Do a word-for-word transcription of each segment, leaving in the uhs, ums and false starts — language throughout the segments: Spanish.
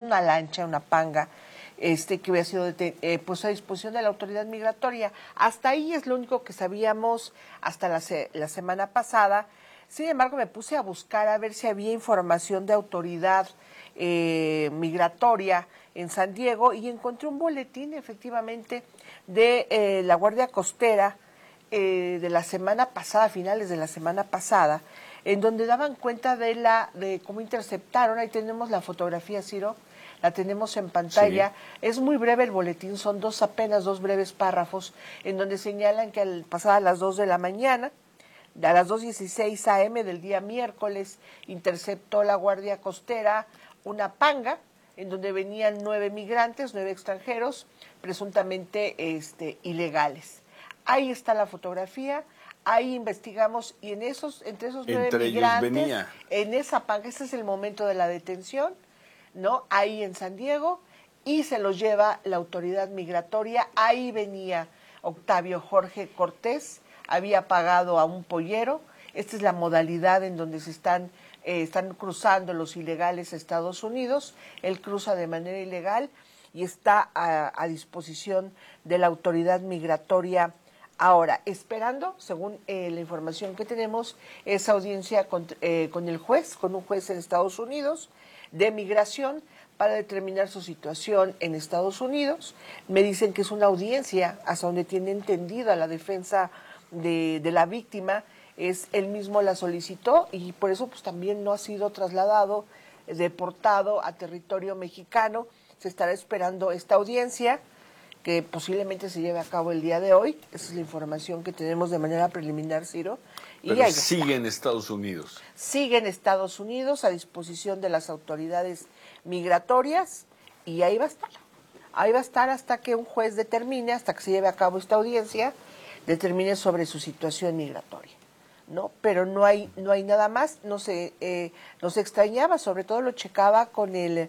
una lancha, una panga, este que había sido eh, puesto a disposición de la autoridad migratoria. Hasta ahí es lo único que sabíamos hasta la, se la semana pasada. Sin embargo, me puse a buscar a ver si había información de autoridad eh, migratoria en San Diego y encontré un boletín efectivamente de eh, la Guardia Costera eh, de la semana pasada, finales de la semana pasada, en donde daban cuenta de la de cómo interceptaron. Ahí tenemos la fotografía, Ciro, la tenemos en pantalla. Sí. Es muy breve el boletín, son dos apenas dos breves párrafos en donde señalan que al pasar a las dos de la mañana, a las dos dieciséis a eme del día miércoles, interceptó la Guardia Costera una panga en donde venían nueve migrantes, nueve extranjeros, presuntamente este, ilegales. Ahí está la fotografía, ahí investigamos y en esos, entre esos nueve entre migrantes, ellos venía. En esa panga, ese es el momento de la detención, ¿no? Ahí en San Diego, y se los lleva la autoridad migratoria. Ahí venía Octavio Jorge Cortés, había pagado a un pollero. Esta es la modalidad en donde se están, eh, están cruzando los ilegales a Estados Unidos. Él cruza de manera ilegal y está a, a disposición de la autoridad migratoria ahora, esperando, según eh, la información que tenemos, esa audiencia con, eh, con el juez, con un juez en Estados Unidos de migración para determinar su situación en Estados Unidos. Me dicen que es una audiencia, hasta donde tiene entendido a la defensa de, de la víctima, es él mismo la solicitó y por eso pues también no ha sido trasladado, deportado a territorio mexicano. Se estará esperando esta audiencia, que posiblemente se lleve a cabo el día de hoy. Esa es la información que tenemos de manera preliminar, Ciro. Y Pero sigue en Estados Unidos. Sigue en Estados Unidos a disposición de las autoridades migratorias y ahí va a estar. Ahí va a estar hasta que un juez determine, hasta que se lleve a cabo esta audiencia, determine sobre su situación migratoria, ¿no? Pero no hay no hay nada más. No se, eh, nos extrañaba, sobre todo lo checaba con el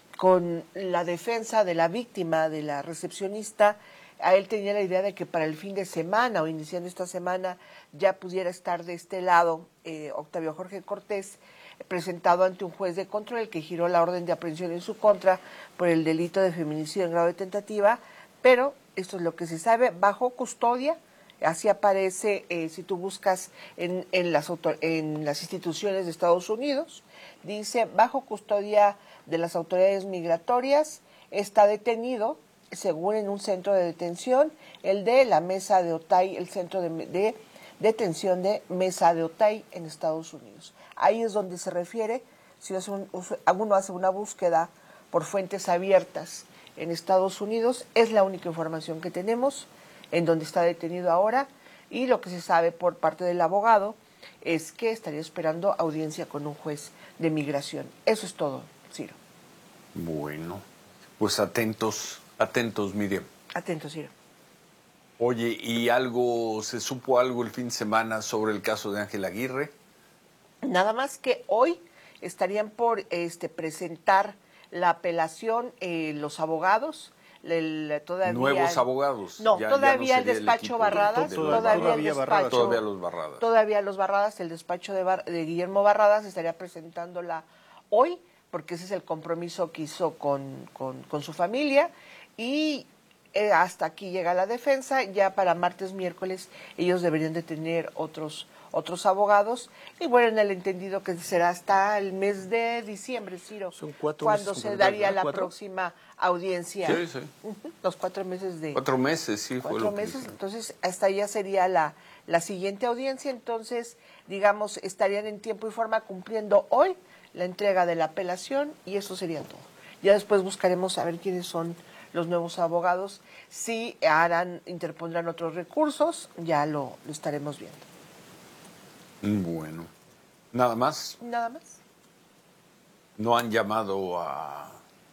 con la defensa de la víctima, de la recepcionista. A él tenía la idea de que para el fin de semana o iniciando esta semana ya pudiera estar de este lado eh, Octavio Jorge Cortés, presentado ante un juez de control, el que giró la orden de aprehensión en su contra por el delito de feminicidio en grado de tentativa, pero esto es lo que se sabe, bajo custodia. Así aparece, eh, si tú buscas en, en, las en las instituciones de Estados Unidos, dice, bajo custodia de las autoridades migratorias, está detenido, según en un centro de detención, el de la Mesa de Otay, el centro de, de detención de Mesa de Otay en Estados Unidos. Ahí es donde se refiere, si hace un, uno hace una búsqueda por fuentes abiertas en Estados Unidos, es la única información que tenemos en donde está detenido ahora, y lo que se sabe por parte del abogado es que estaría esperando audiencia con un juez de migración. Eso es todo, Ciro. Bueno, pues atentos, atentos, Miriam. Atentos, Ciro. Oye, ¿y algo, se supo algo el fin de semana sobre el caso de Ángel Aguirre? Nada más que hoy estarían por este, presentar la apelación eh, los abogados. El, todavía nuevos el, abogados. No, ya, todavía ya no el despacho Barradas, de, todavía, todavía, el despacho, Barradas. todavía los Barradas. Todavía los Barradas, el despacho de, Bar, de Guillermo Barradas estaría presentándola hoy, porque ese es el compromiso que hizo con, con, con su familia, y eh, hasta aquí llega la defensa. Ya para martes, miércoles, ellos deberían de tener otros otros abogados, y bueno, en el entendido que será hasta el mes de diciembre, Ciro, Son cuatro cuando meses, se daría la ¿cuatro? próxima audiencia. Sí, sí. Uh-huh, los cuatro meses de... Cuatro meses, sí. Cuatro fue lo meses, que entonces hasta allá sería la, la siguiente audiencia. Entonces, digamos, estarían en tiempo y forma cumpliendo hoy la entrega de la apelación, y eso sería todo. Ya después buscaremos saber quiénes son los nuevos abogados. Si harán, interpondrán otros recursos, ya lo, lo estaremos viendo. Bueno, ¿nada más? Nada más. ¿No han llamado a,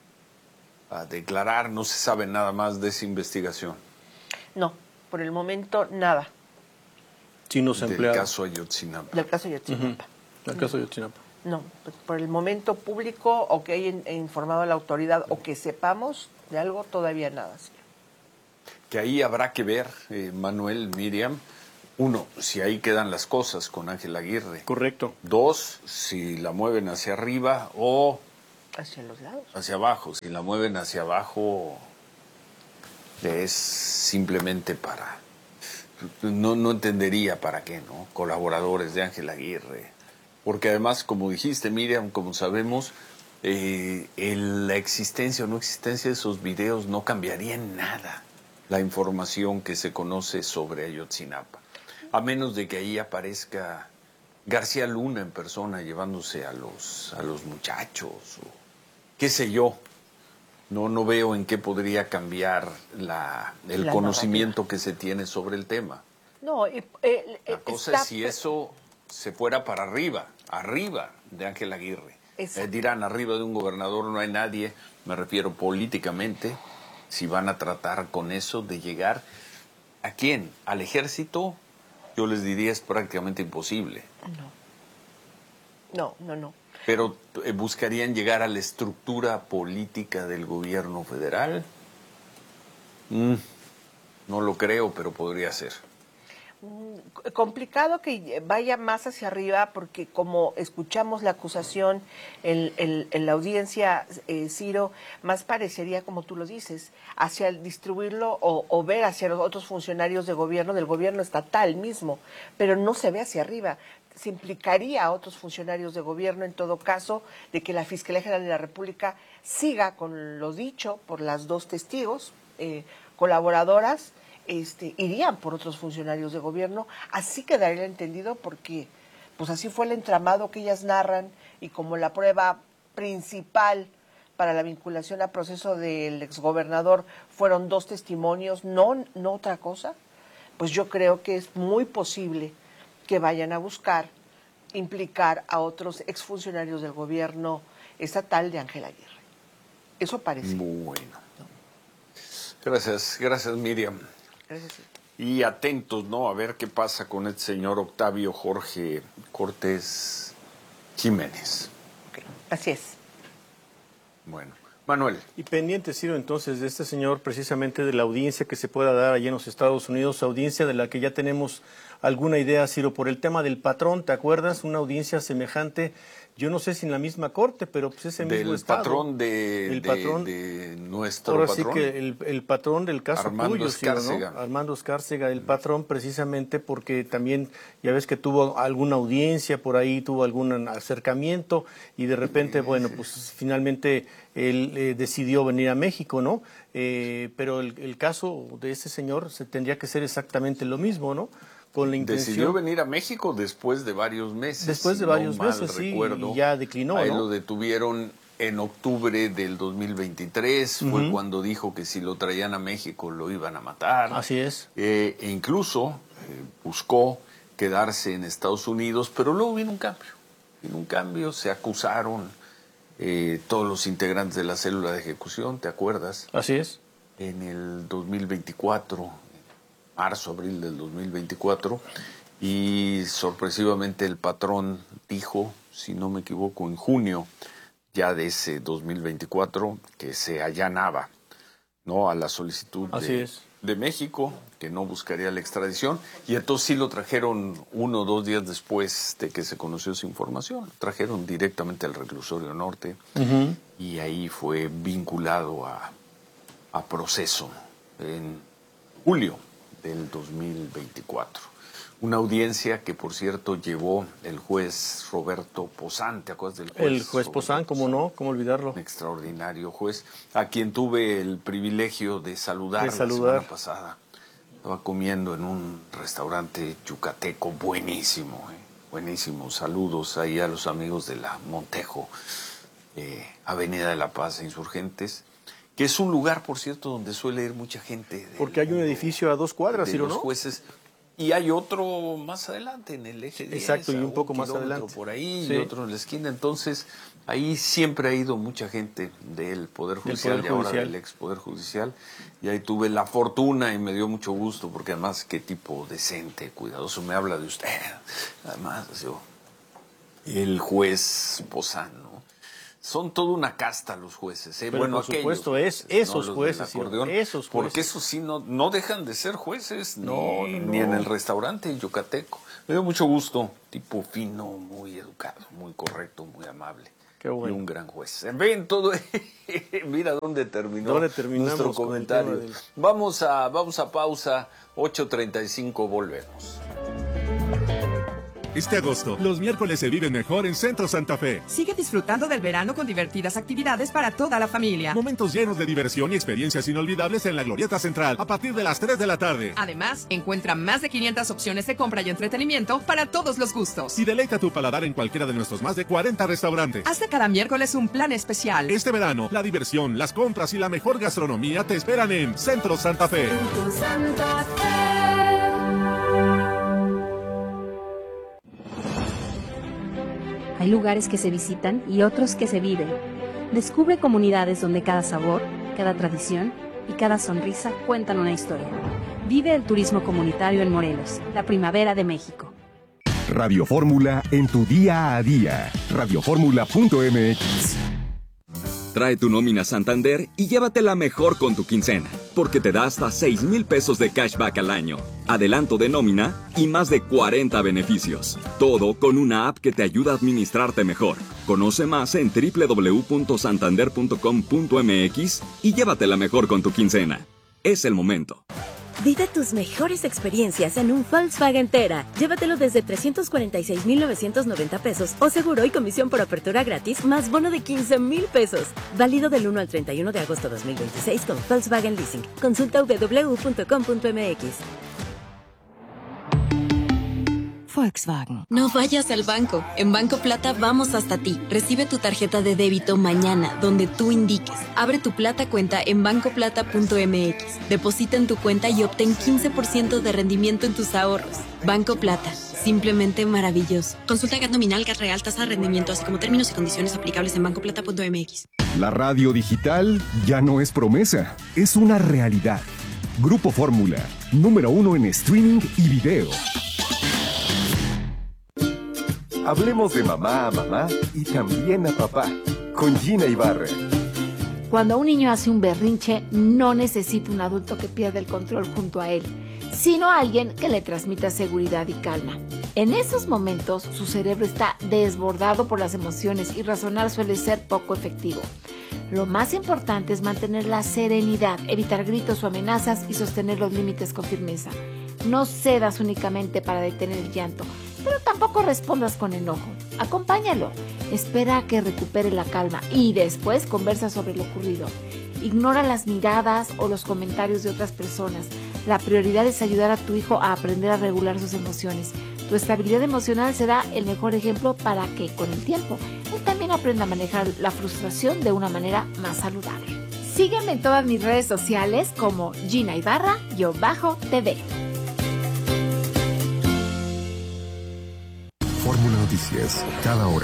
a declarar? ¿No se sabe nada más de esa investigación? No, por el momento nada. Chinos Del empleados. caso Ayotzinapa. Del caso Ayotzinapa. Uh-huh. El caso Ayotzinapa. No, pues por el momento público, o que hayan informado a la autoridad, o que sepamos de algo, todavía nada. Sí. Que ahí habrá que ver, eh, Manuel, Miriam. Uno, si ahí quedan las cosas con Ángel Aguirre. Correcto. Dos, si la mueven hacia arriba o Hacia los lados. Hacia abajo. Si la mueven hacia abajo, es simplemente para... No, no entendería para qué, ¿no? Colaboradores de Ángel Aguirre. Porque además, como dijiste, Miriam, como sabemos, eh, el, la existencia o no existencia de esos videos no cambiaría en nada la información que se conoce sobre Ayotzinapa. A menos de que ahí aparezca García Luna en persona llevándose a los, a los muchachos, o qué sé yo. No, no veo en qué podría cambiar la, el La conocimiento narrativa. que se tiene sobre el tema. No, eh, eh, La cosa está- es si eso se fuera para arriba, arriba de Ángel Aguirre. Exacto. Eh, dirán, arriba de un gobernador no hay nadie, me refiero políticamente, si van a tratar con eso de llegar, ¿a quién? ¿Al ejército? Yo les diría es prácticamente imposible. No, no, no. Pero eh, buscarían llegar a la estructura política del gobierno federal. Mm, no lo creo, pero podría ser. Mm, complicado que vaya más hacia arriba porque como escuchamos la acusación en, en- en la audiencia, eh, Ciro, más parecería, como tú lo dices, hacia el distribuirlo o, o ver hacia los otros funcionarios de gobierno, del gobierno estatal mismo, pero no se ve hacia arriba. Se implicaría a otros funcionarios de gobierno, en todo caso, de que la Fiscalía General de la República siga con lo dicho por las dos testigos, eh, colaboradoras, este, irían por otros funcionarios de gobierno. Así quedaría entendido porque, pues así fue el entramado que ellas narran y como la prueba principal para la vinculación a proceso del exgobernador fueron dos testimonios, no, no otra cosa, pues yo creo que es muy posible que vayan a buscar implicar a otros exfuncionarios del gobierno estatal de Ángel Aguirre. Eso parece. Bueno. Gracias, gracias Miriam. Gracias. Sí. Y atentos, ¿no? A ver qué pasa con este señor Octavio Jorge Cortés Jiménez. Okay. Así es. Bueno, Manuel. Y pendiente, Ciro, entonces, de este señor, precisamente de la audiencia que se pueda dar allí en los Estados Unidos, audiencia de la que ya tenemos alguna idea, Ciro, por el tema del patrón, ¿te acuerdas? Una audiencia semejante, yo no sé si en la misma corte, pero pues ese mismo Del estado. patrón de, el de- patrón, de nuestro ahora patrón. sí que el, el patrón del caso Armando tuyo, Ciro, Escárcega. ¿no? Armando Escárcega, el patrón precisamente porque también, ya ves que tuvo alguna audiencia por ahí, tuvo algún acercamiento y de repente, bueno, pues finalmente él eh, decidió venir a México, ¿no? Eh, pero el, el caso de este señor se tendría que ser exactamente lo mismo, ¿no? Con la intención... Decidió venir a México después de varios meses. Después de si no varios mal meses, sí, recuerdo. y ya declinó, A él ¿no? lo detuvieron en octubre del dos mil veintitrés. Fue cuando dijo que si lo traían a México lo iban a matar. Así es. Eh, e incluso eh, buscó quedarse en Estados Unidos, pero luego vino un cambio. Vino un cambio, se acusaron eh, todos los integrantes de la célula de ejecución, ¿te acuerdas? Así es. En el dos mil veinticuatro, marzo, abril del dos mil veinticuatro, y sorpresivamente el patrón dijo, si no me equivoco, en junio ya de ese dos mil veinticuatro, que se allanaba, ¿no?, a la solicitud Así de, es. de México, que no buscaría la extradición, y entonces sí lo trajeron uno o dos días después de que se conoció esa información, lo trajeron directamente al reclusorio norte, Ujú. y ahí fue vinculado a, a proceso en julio del dos mil veinticuatro. Una audiencia que, por cierto, llevó el juez Roberto Pozán, ¿te acuerdas del juez? El juez Roberto Pozán, ¿cómo no? ¿Cómo olvidarlo? Un extraordinario juez, a quien tuve el privilegio de saludar, De saludar. la semana pasada. Estaba comiendo en un restaurante yucateco buenísimo, ¿eh? buenísimo. Saludos ahí a los amigos de la Montejo, eh, Avenida de la Paz, Insurgentes, que es un lugar, por cierto, donde suele ir mucha gente. del Porque hay un mundo edificio a dos cuadras, de Ciro, los ¿no? jueces. Y hay otro más adelante, en el eje diez, Exacto, y a un poco más kilómetro adelante. por ahí, Sí. y otro en la esquina. Entonces, ahí siempre ha ido mucha gente del Poder Judicial Poder y ahora Judicial. del ex Poder Judicial. Y ahí tuve la fortuna y me dio mucho gusto, porque además, qué tipo decente, cuidadoso, me habla de usted. Además, yo, el juez Pozán, ¿no? Son toda una casta los jueces, ¿eh? Pero Bueno, por aquellos supuesto, es jueces, esos no los del jueces, sí, acordeón, esos porque jueces. eso sí no, no dejan de ser jueces, No, ni, no, ni en no. el restaurante yucateco. Me dio mucho gusto, tipo fino, muy educado, muy correcto, muy amable. Qué bueno. Y un gran juez. En fin, todo... Mira dónde terminó ¿Dónde terminamos nuestro con el comentario. tema del- Vamos a, vamos a pausa, ocho treinta y cinco, volvemos. Este agosto, los miércoles se viven mejor en Centro Santa Fe. Sigue disfrutando del verano con divertidas actividades para toda la familia. Momentos llenos de diversión y experiencias inolvidables en la Glorieta Central a partir de las tres de la tarde. Además, encuentra más de quinientas opciones de compra y entretenimiento para todos los gustos. Y deleita tu paladar en cualquiera de nuestros más de cuarenta restaurantes. Haz de cada miércoles un plan especial. Este verano, la diversión, las compras y la mejor gastronomía te esperan en Centro Santa Fe. Santa Fe. Hay lugares que se visitan y otros que se viven. Descubre comunidades donde cada sabor, cada tradición y cada sonrisa cuentan una historia. Vive el turismo comunitario en Morelos, la primavera de México. Radio Fórmula en tu día a día. radio fórmula punto m x. Trae tu nómina Santander y llévatela mejor con tu quincena, porque te da hasta seis mil pesos de cashback al año, adelanto de nómina y más de cuarenta beneficios. Todo con una app que te ayuda a administrarte mejor. Conoce más en doble u doble u doble u punto santander punto com punto m x y llévatela mejor con tu quincena. Es el momento. Vive tus mejores experiencias en un Volkswagen Tera. Llévatelo desde trescientos cuarenta y seis mil novecientos noventa pesos o seguro y comisión por apertura gratis más bono de quince mil pesos. Válido del uno al treinta y uno de agosto de dos mil veintiséis con Volkswagen Leasing. Consulta doble u doble u doble u punto com punto m x. Volkswagen. No vayas al banco. En Banco Plata vamos hasta ti. Recibe tu tarjeta de débito mañana, donde tú indiques. Abre tu Plata cuenta en banco plata punto m x. Deposita en tu cuenta y obtén quince por ciento de rendimiento en tus ahorros. Banco Plata. Simplemente maravilloso. Consulta G A T nominal, G A T real, tasa de rendimiento, así como términos y condiciones aplicables en banco plata punto m x. La radio digital ya no es promesa, es una realidad. Grupo Fórmula, número uno en streaming y video. Hablemos de mamá a mamá y también a papá, con Gina Ibarra. Cuando un niño hace un berrinche, no necesita un adulto que pierda el control junto a él, sino alguien que le transmita seguridad y calma. En esos momentos, su cerebro está desbordado por las emociones y razonar suele ser poco efectivo. Lo más importante es mantener la serenidad, evitar gritos o amenazas y sostener los límites con firmeza. No cedas únicamente para detener el llanto, pero tampoco respondas con enojo. Acompáñalo, espera a que recupere la calma y después conversa sobre lo ocurrido. Ignora las miradas o los comentarios de otras personas. La prioridad es ayudar a tu hijo a aprender a regular sus emociones. Tu estabilidad emocional será el mejor ejemplo para que, con el tiempo, él también aprenda a manejar la frustración de una manera más saludable. Sígueme en todas mis redes sociales como Gina Ibarra-T V. Fórmula Noticias, cada hora.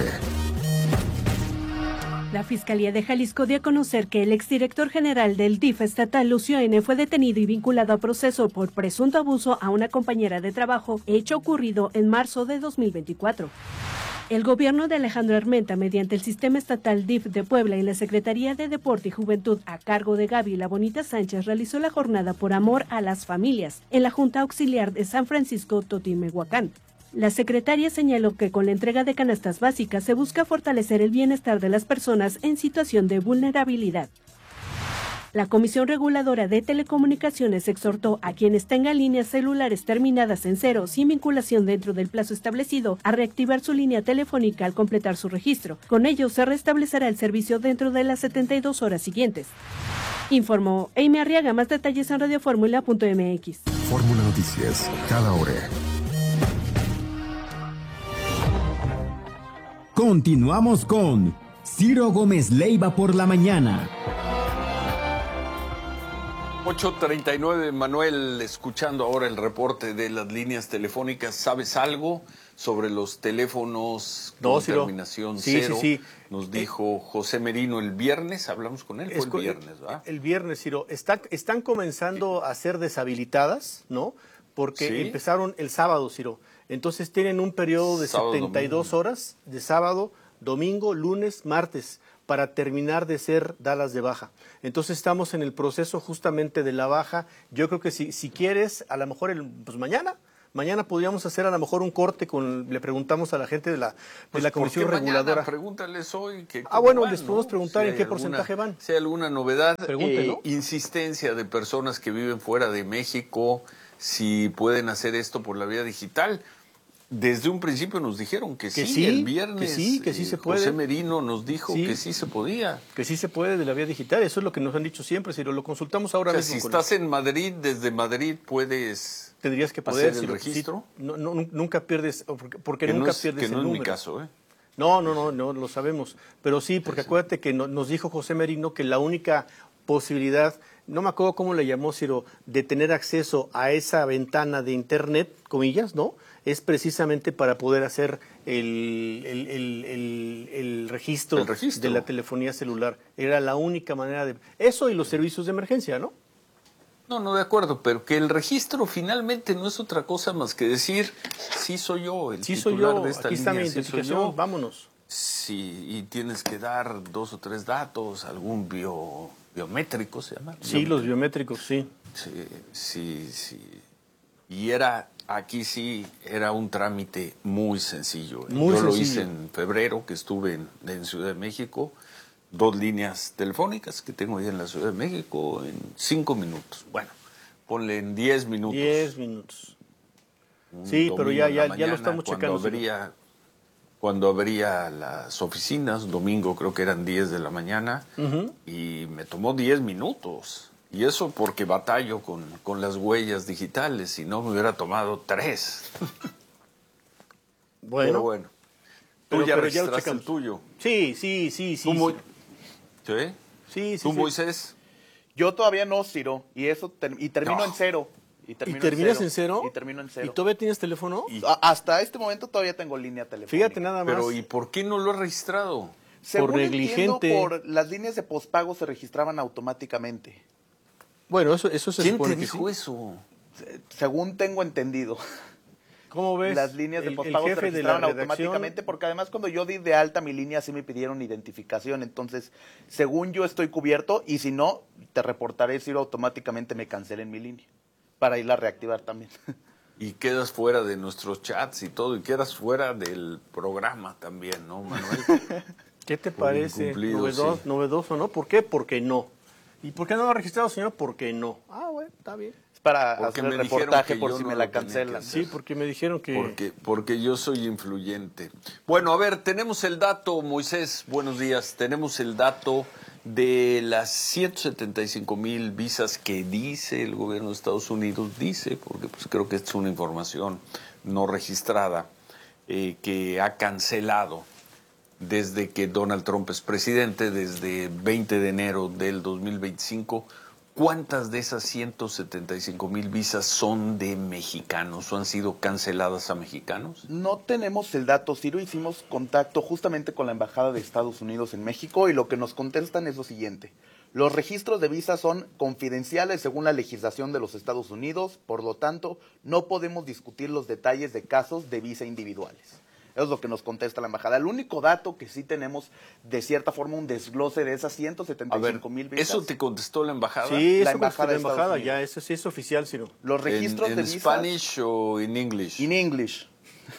La Fiscalía de Jalisco dio a conocer que el exdirector general del D I F estatal, Lucio N., fue detenido y vinculado a proceso por presunto abuso a una compañera de trabajo, hecho ocurrido en marzo de dos mil veinticuatro. El gobierno de Alejandro Armenta, mediante el Sistema Estatal D I F de Puebla y la Secretaría de Deporte y Juventud a cargo de Gaby La Bonita Sánchez, realizó la jornada por amor a las familias en la Junta Auxiliar de San Francisco Totimehuacán. La secretaria señaló que con la entrega de canastas básicas se busca fortalecer el bienestar de las personas en situación de vulnerabilidad. La Comisión Reguladora de Telecomunicaciones exhortó a quienes tengan líneas celulares terminadas en cero sin vinculación dentro del plazo establecido a reactivar su línea telefónica al completar su registro. Con ello se restablecerá el servicio dentro de las setenta y dos horas siguientes. Informó Amy Arriaga. Más detalles en radio fórmula punto m x. Fórmula Noticias, cada hora. Continuamos con Ciro Gómez Leiva por la mañana. ocho treinta y nueve, Manuel, escuchando ahora el reporte de las líneas telefónicas, ¿sabes algo sobre los teléfonos con no, Ciro. terminación sí, cero? Sí, sí. Nos dijo José Merino el viernes, hablamos con él, fue el viernes, ¿verdad? El viernes, Ciro. Está, están comenzando a ser deshabilitadas, ¿no? Porque ¿sí? Empezaron el sábado, Ciro. Entonces tienen un periodo de sábado, setenta y dos domingo. Horas de sábado, domingo, lunes, martes, para terminar de ser dadas de baja. Entonces estamos en el proceso justamente de la baja. Yo creo que si, si quieres, a lo mejor el, pues mañana, Mañana podríamos hacer a lo mejor un corte, con le preguntamos a la gente de la, de Pues, la ¿por Comisión qué mañana? Reguladora. Pregúntales hoy. Que Ah, bueno, van, les podemos ¿no? preguntar Si en hay qué alguna- porcentaje van. Si hay alguna novedad, Pregunten, eh, ¿no? insistencia de personas que viven fuera de México, si pueden hacer esto por la vía digital. Desde un principio nos dijeron que, Que sí, sí, el viernes. que sí, que sí eh, se puede. José Merino nos dijo Sí. que sí se podía. Que sí se puede de la vía digital, eso es lo que nos han dicho siempre, si lo consultamos ahora O sea, mismo. si con estás en Madrid, desde Madrid puedes Tendrías que poder, hacer el si lo- registro. si- no, no, nunca pierdes, porque, porque Que no nunca es- pierdes que no el es mi número. caso, ¿eh? No, no, no, no, lo sabemos. Pero sí, porque acuérdate que no- nos dijo José Merino que la única posibilidad, no me acuerdo cómo le llamó Ciro, de tener acceso a esa ventana de Internet, comillas, ¿no? Es precisamente para poder hacer el, el, el, el- el registro, El registro. de la telefonía celular. Era la única manera de... Eso y los servicios de emergencia, ¿no? No, no, de acuerdo, pero que el registro finalmente no es otra cosa más que decir, sí soy yo, el Sí soy titular yo, de esta aquí está mi línea, sí soy identificación, yo. vámonos. Sí, y tienes que dar dos o tres datos, algún bio, biométrico se llama. Sí, los biométricos, sí. Sí, sí, sí. Y era, aquí sí, era un trámite muy sencillo. Muy Yo lo sencillo. hice en febrero, que estuve en, en Ciudad de México, dos líneas telefónicas que tengo ahí en la Ciudad de México en cinco minutos. Bueno, ponle en diez minutos. Diez minutos. Un Sí, pero ya, domingo en la ya, ya lo mañana, estamos cuando checando. sí. Abría, cuando abría las oficinas, domingo creo que eran diez de la mañana, Ujú. y me tomó diez minutos. Y eso porque batallo con, con las huellas digitales, si no me hubiera tomado tres. Bueno, Pero bueno. Tú pero- ya pero ya lo registraste checamos. el tuyo. Sí, sí, sí, sí. ¿Tú, Mo- sí. ¿Sí? Sí, sí, ¿Tú, sí. Moisés? Yo todavía no, Ciro, y eso ter- y termino No. en cero. Y, ¿Y termino terminas en cero? Y termino en cero. ¿Y todavía tienes teléfono? A- hasta este momento todavía tengo línea telefónica. Fíjate nada más. Pero ¿y por qué no lo has registrado? Según por entiendo, negligente. por las líneas de pospago se registraban automáticamente. Bueno, eso, eso se ¿Quién supone te que dijo sí. eso? Se- Según tengo entendido. ¿Cómo ves? Las líneas de El- el pospago se jefe de la registraban redacción- automáticamente porque además cuando yo di de alta mi línea sí me pidieron identificación. Entonces, según yo estoy cubierto y si no, te reportaré si automáticamente me cancelen mi línea para irla a reactivar también. Y quedas fuera de nuestros chats y todo, y quedas fuera del programa también, ¿no, Manuel? ¿Qué te Por parece? incumplido, Novedoso, sí. novedoso, ¿no? ¿Por qué? Porque no. ¿Y por qué no lo ha registrado, señor? Porque no. Ah, bueno, está bien. Es para Porque hacer me el dijeron reportaje que por yo si no me lo la tenía que cancelan. hacer. Sí, porque me dijeron que... Porque, porque yo soy influyente. Bueno, a ver, tenemos el dato, Moisés, buenos días. Tenemos el dato de las ciento setenta y cinco mil visas que dice el gobierno de Estados Unidos, dice, porque pues creo que es una información no registrada, eh, que ha cancelado desde que Donald Trump es presidente, desde veinte de enero del dos mil veinticinco. ¿Cuántas de esas ciento setenta y cinco mil visas son de mexicanos o han sido canceladas a mexicanos? No tenemos el dato, Ciro. Hicimos contacto justamente con la Embajada de Estados Unidos en México y lo que nos contestan es lo siguiente. Los registros de visas son confidenciales según la legislación de los Estados Unidos, por lo tanto, no podemos discutir los detalles de casos de visa individuales. Eso es lo que nos contesta la embajada. El único dato que sí tenemos, de cierta forma, un desglose de esas ciento setenta y cinco mil visas. ¿Eso te contestó la embajada? Sí, La eso embajada la de Estados embajada, Unidos. ya, eso sí es oficial, Ciro. Los registros ¿En, de en visas... Spanish o en English? In English.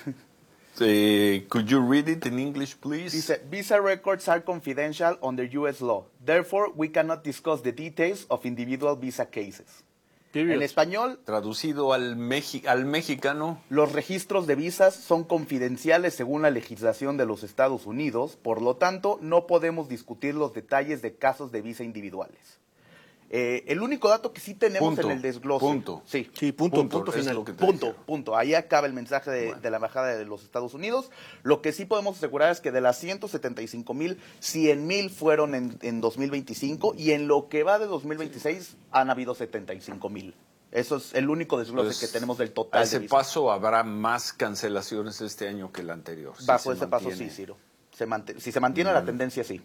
Eh, could you read it in English, please? Dice, visa records are confidential under U S law. Therefore, we cannot discuss the details of individual visa cases. Period. En español, Traducido al, mexi al mexicano. los registros de visas son confidenciales según la legislación de los Estados Unidos, por lo tanto, no podemos discutir los detalles de casos de visa individuales. Eh, el único dato que sí tenemos Punto, en el desglose. punto. Sí, Sí, punto, punto, Punto, es final. lo que te punto, dijeron. punto. Ahí acaba el mensaje de, Bueno. de la Embajada de los Estados Unidos. Lo que sí podemos asegurar es que de las ciento setenta y cinco mil, cien mil fueron en, en dos mil veinticinco y en lo que va de dos mil veintiséis han habido setenta y cinco mil. Eso es el único desglose Pues, que tenemos del A total ese de visas. paso habrá más cancelaciones este año que el anterior. si Bajo se ese paso mantiene. sí, Ciro. Se mant- si se mantiene la tendencia, sí.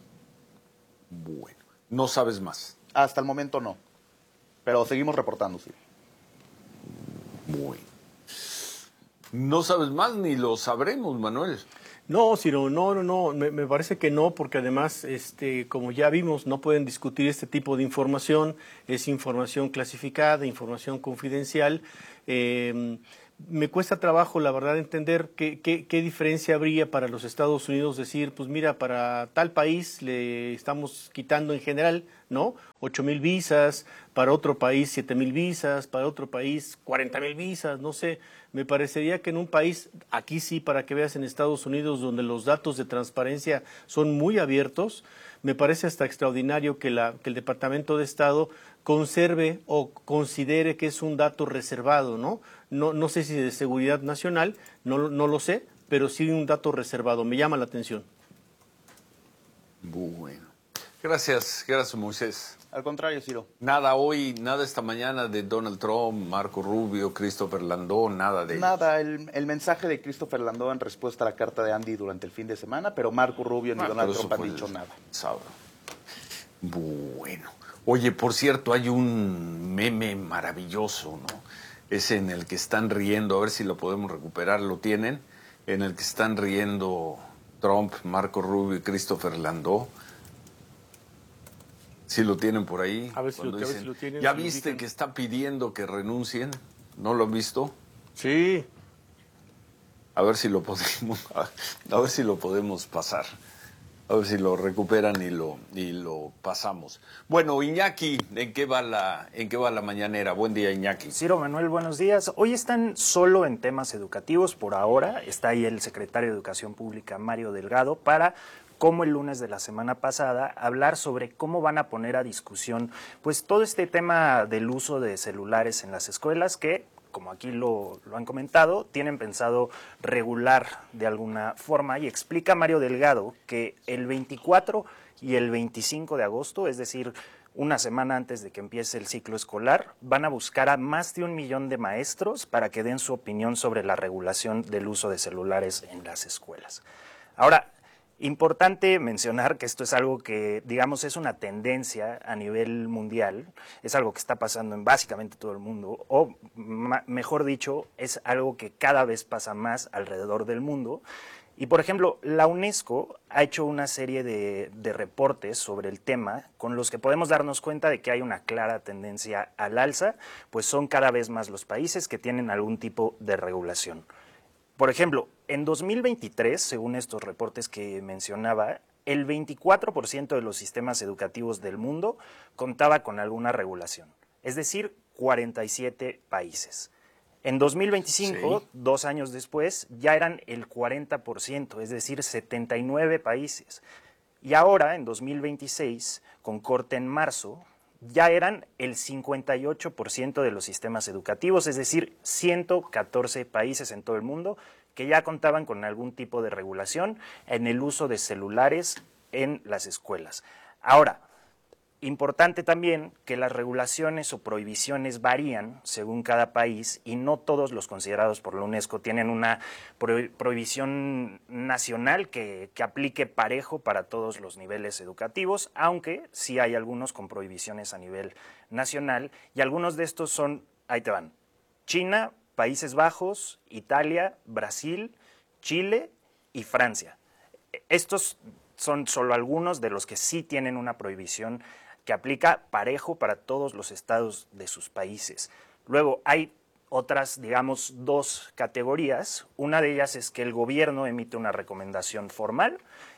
Bueno, no sabes más. Hasta el momento no. Pero seguimos reportando, sí. Bueno. No sabes más ni lo sabremos, Manuel. No, Ciro, no, no, no, me, me parece que no, porque además, este, como ya vimos, no pueden discutir este tipo de información, es información clasificada, información confidencial. Eh, me cuesta trabajo, la verdad, entender qué, qué, qué diferencia habría para los Estados Unidos decir, pues mira, para tal país le estamos quitando en general, ¿no? ocho mil visas, para otro país siete mil visas, para otro país cuarenta mil visas, no sé. Me parecería que en un país, aquí sí, para que veas en Estados Unidos, donde los datos de transparencia son muy abiertos, me parece hasta extraordinario que, la, que el Departamento de Estado conserve o considere que es un dato reservado, ¿no? No, no sé si de seguridad nacional, no, no lo sé, pero sí un dato reservado. Me llama la atención. Bueno. Gracias, gracias Moisés. Al contrario, Ciro. Nada hoy, nada esta mañana de Donald Trump, Marco Rubio, Christopher Landó, nada de Nada, el, el mensaje de Christopher Landó en respuesta a la carta de Andy durante el fin de semana, pero Marco Rubio ni Ah, Donald pero eso Trump han fue dicho el nada. sábado. Bueno. Oye, por cierto, hay un meme maravilloso, ¿no? Ese en el que están riendo, a ver si lo podemos recuperar, ¿lo tienen? En el que están riendo Trump, Marco Rubio y Christopher Landó. ¿Sí lo tienen por ahí? A ver si, lo, Cuando a ver dicen, si lo tienen. ¿ya si lo viste indican. que está pidiendo que renuncien? ¿No lo han visto? Sí. A ver si lo podemos, a ver si lo podemos pasar. A ver si lo recuperan y lo y lo pasamos. Bueno, Iñaki, ¿en qué va la en qué va la mañanera? Buen día, Iñaki. Ciro Manuel, buenos días. Hoy están solo en temas educativos por ahora. Está ahí el secretario de Educación Pública, Mario Delgado, para, como el lunes de la semana pasada, hablar sobre cómo van a poner a discusión pues todo este tema del uso de celulares en las escuelas que, como aquí lo, lo han comentado, tienen pensado regular de alguna forma, y explica Mario Delgado que el veinticuatro y el veinticinco de agosto, es decir, una semana antes de que empiece el ciclo escolar, van a buscar a más de un millón de maestros para que den su opinión sobre la regulación del uso de celulares en las escuelas. Ahora, importante mencionar que esto es algo que, digamos, es una tendencia a nivel mundial, es algo que está pasando en básicamente todo el mundo, o mejor dicho, es algo que cada vez pasa más alrededor del mundo. Y, por ejemplo, la UNESCO ha hecho una serie de, de reportes sobre el tema con los que podemos darnos cuenta de que hay una clara tendencia al alza, pues son cada vez más los países que tienen algún tipo de regulación. Por ejemplo, en dos mil veintitrés, según estos reportes que mencionaba, el veinticuatro por ciento de los sistemas educativos del mundo contaba con alguna regulación, es decir, cuarenta y siete países. En dos mil veinticinco, sí. dos años después, ya eran el cuarenta por ciento, es decir, setenta y nueve países. Y ahora, en dos mil veintiséis, con corte en marzo, ya eran el cincuenta y ocho por ciento de los sistemas educativos, es decir, ciento catorce países en todo el mundo que ya contaban con algún tipo de regulación en el uso de celulares en las escuelas. Ahora, importante también que las regulaciones o prohibiciones varían según cada país y no todos los considerados por la UNESCO tienen una pro- prohibición nacional que, que aplique parejo para todos los niveles educativos, aunque sí hay algunos con prohibiciones a nivel nacional y algunos de estos son, ahí te van, China, Países Bajos, Italia, Brasil, Chile y Francia. Estos son solo algunos de los que sí tienen una prohibición que aplica parejo para todos los estados de sus países. Luego hay otras, digamos, dos categorías. Una de ellas es que el gobierno emite una recomendación formal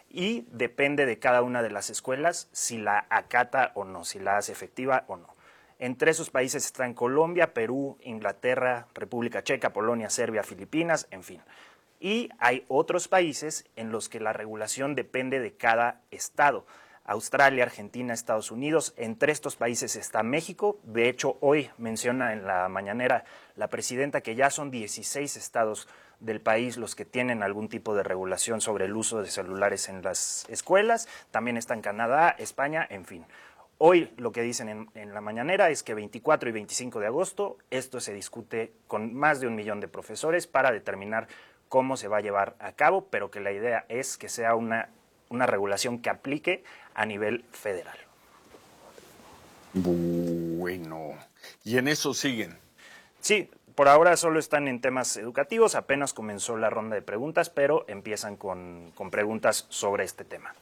y depende de cada una de las escuelas si la acata o no, si la hace efectiva o no. Entre esos países están Colombia, Perú, Inglaterra, República Checa, Polonia, Serbia, Filipinas, en fin. Y hay otros países en los que la regulación depende de cada estado. Australia, Argentina, Estados Unidos. Entre estos países está México. De hecho, hoy menciona en la mañanera la presidenta que ya son dieciséis estados del país los que tienen algún tipo de regulación sobre el uso de celulares en las escuelas. También están Canadá, España, en fin. Hoy lo que dicen en, en la mañanera es que veinticuatro y veinticinco de agosto esto se discute con más de un millón de profesores para determinar cómo se va a llevar a cabo, pero que la idea es que sea una, una regulación que aplique a nivel federal. Bueno, ¿y en eso siguen? Sí, por ahora solo están en temas educativos, apenas comenzó la ronda de preguntas, pero empiezan con, con preguntas sobre este tema.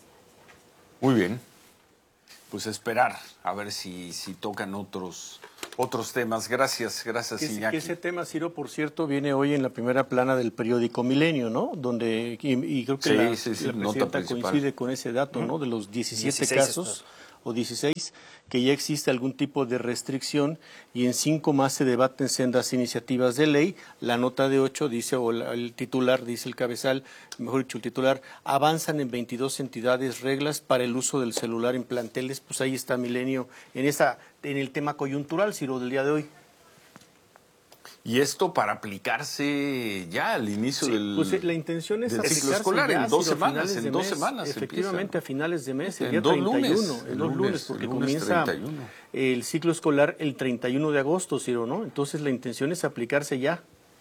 Muy bien, pues esperar a ver si, si tocan otros, otros temas. Gracias, gracias, que, Iñaki. que ese tema, Ciro, por cierto, viene hoy en la primera plana del periódico Milenio, ¿no? Donde, y, y creo que sí, la, sí, sí, la presidenta coincide con ese dato, ¿no? De los diecisiete casos, o dieciséis, que ya existe algún tipo de restricción, y en cinco más se debaten sendas iniciativas de ley. La nota de ocho dice, o la, el titular, dice el cabezal, mejor dicho, el titular, avanzan en veintidós entidades reglas para el uso del celular en planteles. Pues ahí está Milenio en esa, en el tema coyuntural, Ciro, del día de hoy. Y esto para aplicarse ya al inicio Sí, del, pues la intención es del aplicarse ciclo escolar ya, en dos Ciro, a semanas, finales en de dos mes, semanas efectivamente empieza. a finales de mes, el En día dos treinta y uno, lunes, en el dos lunes, lunes, porque el lunes comienza treinta y uno. el ciclo escolar el treinta y uno de agosto, Ciro, ¿no? Entonces la intención es aplicarse ya.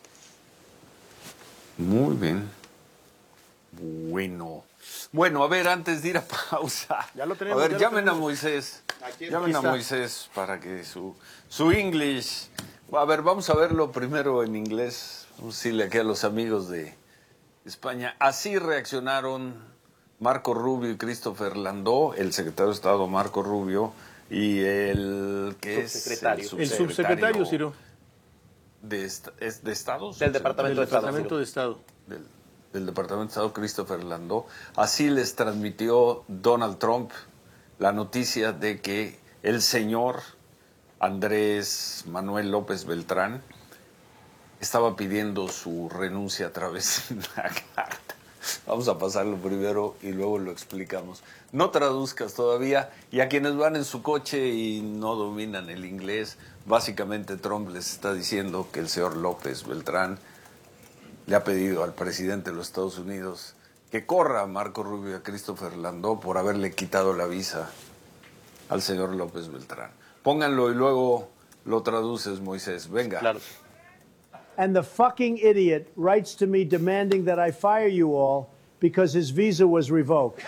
Muy bien. Bueno. Bueno, a ver, antes de ir a pausa. Ya lo tenemos, a ver, ya lo llamen tenemos. a Moisés. Aquí, llamen aquí a está. Moisés para que su, su English. A ver, vamos a verlo primero en inglés. Vamos a decirle aquí a los amigos de España. Así reaccionaron Marco Rubio y Christopher Landó, el secretario de Estado Marco Rubio y el que Subsecretario. es El subsecretario, Ciro. De, est- ¿Es de Estado? Del Departamento Del de Estado. Departamento de Estado. Del, del Departamento de Estado, Christopher Landó. Así les transmitió Donald Trump la noticia de que el señor Andrés Manuel López Beltrán estaba pidiendo su renuncia a través de una carta. Vamos a pasarlo primero y luego lo explicamos. No traduzcas todavía, y a quienes van en su coche y no dominan el inglés, básicamente Trump les está diciendo que el señor López Beltrán le ha pedido al presidente de los Estados Unidos que corra a Marco Rubio y a Christopher Landó por haberle quitado la visa al señor López Beltrán. Pónganlo y luego lo traduces, Moisés. Venga. Claro. And the fucking idiot writes to me demanding that I fire you all because his visa was revoked.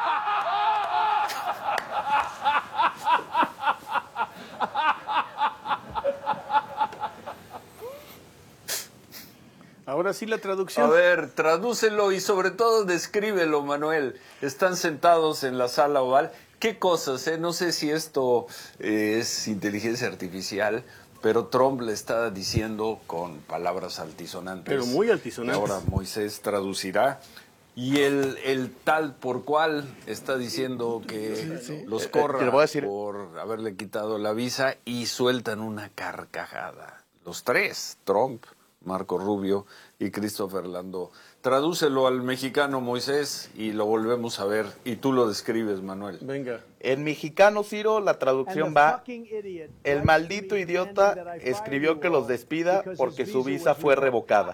Ahora sí la traducción. A ver, tradúcelo y sobre todo descríbelo, Manuel. Están sentados en la sala oval. ¿Qué cosas? Eh? No sé si esto eh, es inteligencia artificial, pero Trump le está diciendo con palabras altisonantes. Pero muy altisonantes. Que ahora Moisés traducirá. Y el, el tal por cual está diciendo que Sí, sí. los Eh, eh, corra te lo voy a decir. por haberle quitado la visa y sueltan una carcajada. Los tres, Trump, Marco Rubio y Christopher Landó. Tradúcelo al mexicano, Moisés, y lo volvemos a ver. Y tú lo describes, Manuel. Venga. En mexicano, Ciro, la traducción And the va: fucking idiot el maldito idiota escribió que los despida porque su visa fue revocada.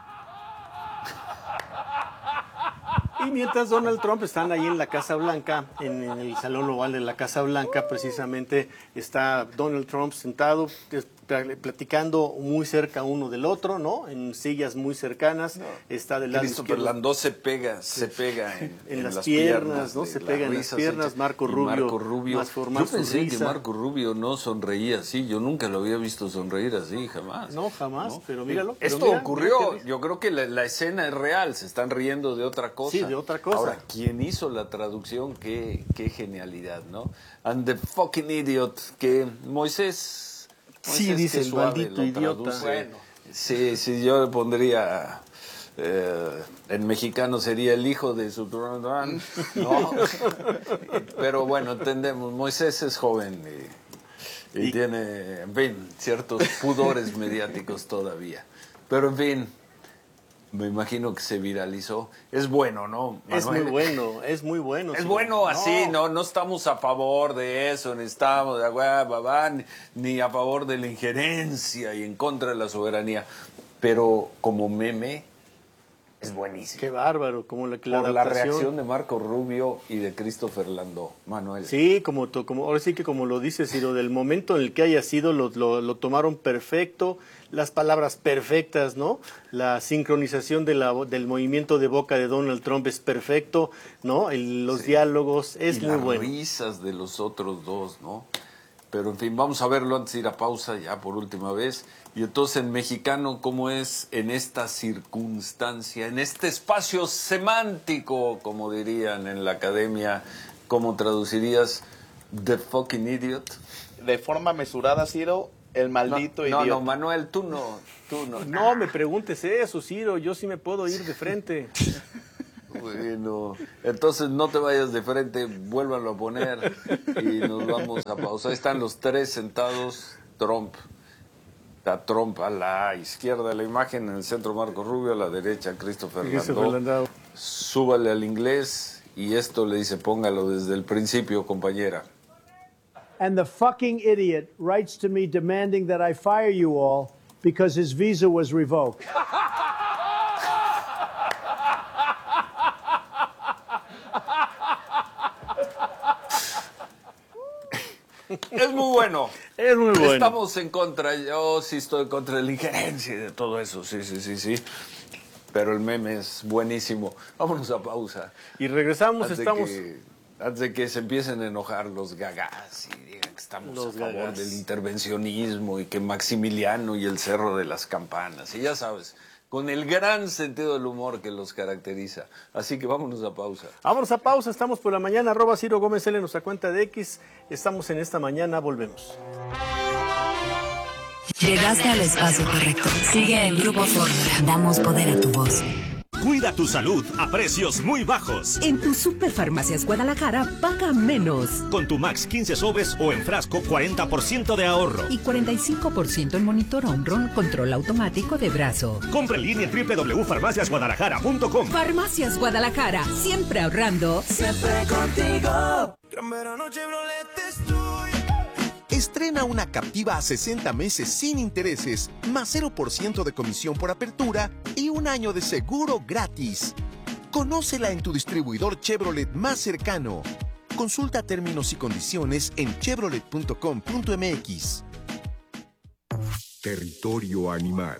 Y mientras Donald Trump están ahí en la Casa Blanca, en, en el salón oval de la Casa Blanca, precisamente está Donald Trump sentado, es- platicando muy cerca uno del otro, ¿no? En sillas muy cercanas. Está del lado Christopher izquierdo. Landó se pega, se pega en, En las piernas, ¿no? de Se las pega en las risas piernas. hechas. Marco Y Rubio, Marco Rubio. más formal Yo pensé que sonrisa. Marco Rubio no sonreía así. Yo nunca lo había visto sonreír así, jamás. No, jamás, pero míralo. pero Esto mira, ocurrió, mira qué risa. yo creo que la, la escena es real, se están riendo de otra cosa. Sí, de otra cosa. Ahora, ¿quién hizo la traducción? Qué, qué genialidad, ¿no? And the fucking idiot, que Moisés... Sí, Moisés, dice qué el suave maldito lo idiota. traduce. Bueno. Sí, sí, yo le pondría... eh, en mexicano sería el hijo de su... ¿no? Pero bueno, entendemos, Moisés es joven y, y tiene, en fin, ciertos pudores mediáticos todavía. Pero en fin, me imagino que se viralizó. Es bueno, ¿no, Es muy Manuel? bueno, es muy bueno. Es sí. bueno así, No. no, no estamos a favor de eso, ni estamos de agua, babá, ni, ni a favor de la injerencia y en contra de la soberanía. Pero como meme es buenísimo. Qué bárbaro, como la, Por la adaptación. reacción de Marco Rubio y de Christopher Landó, Manuel. Sí, como, to- como ahora sí que como lo dice Ciro, del momento en el que haya sido, lo, lo, lo tomaron perfecto, las palabras perfectas, ¿no? La sincronización de la, del movimiento de boca de Donald Trump es perfecto, ¿no? El- los Sí. diálogos es y muy las bueno. risas de los otros dos, ¿no? Pero en fin, vamos a verlo antes de ir a pausa ya por última vez. Y entonces en mexicano, ¿cómo es en esta circunstancia, en este espacio semántico, como dirían en la academia, cómo traducirías the fucking idiot? De forma mesurada, Ciro, El maldito no, idiota. No, no, Manuel, tú no, tú no. No me preguntes eso, Ciro, yo sí me puedo ir de frente. Bueno, entonces no te vayas de frente, vuélvanlo a poner y nos vamos a pausa. Ahí están los tres sentados, Trump. Está Trump a la izquierda de la imagen, en el centro Marco Rubio, a la derecha Christopher Landau. Súbale al inglés y esto le dice, póngalo desde el principio, compañera. And the fucking idiot writes to me demanding that I fire you all because his visa was revoked. Es muy bueno. Es muy bueno. Estamos en contra, yo sí estoy contra de la injerencia y de todo eso, sí, sí, sí, sí. Pero el meme es buenísimo. Vámonos a pausa. Y regresamos, antes estamos... De que, antes de que se empiecen a enojar los gagás y digan que estamos los a favor gagás. del intervencionismo y que Maximiliano y el Cerro de las Campanas. Y ya sabes, con el gran sentido del humor que los caracteriza. Así que vámonos a pausa. Vámonos a pausa, estamos por la mañana, arroba Ciro Gómez L en nuestra cuenta de X. Estamos en esta mañana, volvemos. Llegaste al espacio correcto. Sigue el Grupo Fórmula. Damos poder a tu voz. Cuida tu salud a precios muy bajos. En tu Superfarmacias Guadalajara, paga menos. Con tu Max quince sobres o en frasco, cuarenta por ciento de ahorro. Y cuarenta y cinco por ciento en monitor Omron, control automático de brazo. Compra en línea en doble u doble u doble u punto farmacias guadalajara punto com. Farmacias Guadalajara, siempre ahorrando. Siempre contigo. Gran verano Chevrolet estoy. Estrena una Captiva a sesenta meses sin intereses, más cero por ciento de comisión por apertura y un año de seguro gratis. Conócela en tu distribuidor Chevrolet más cercano. Consulta términos y condiciones en chevrolet punto com punto m x. Territorio animal.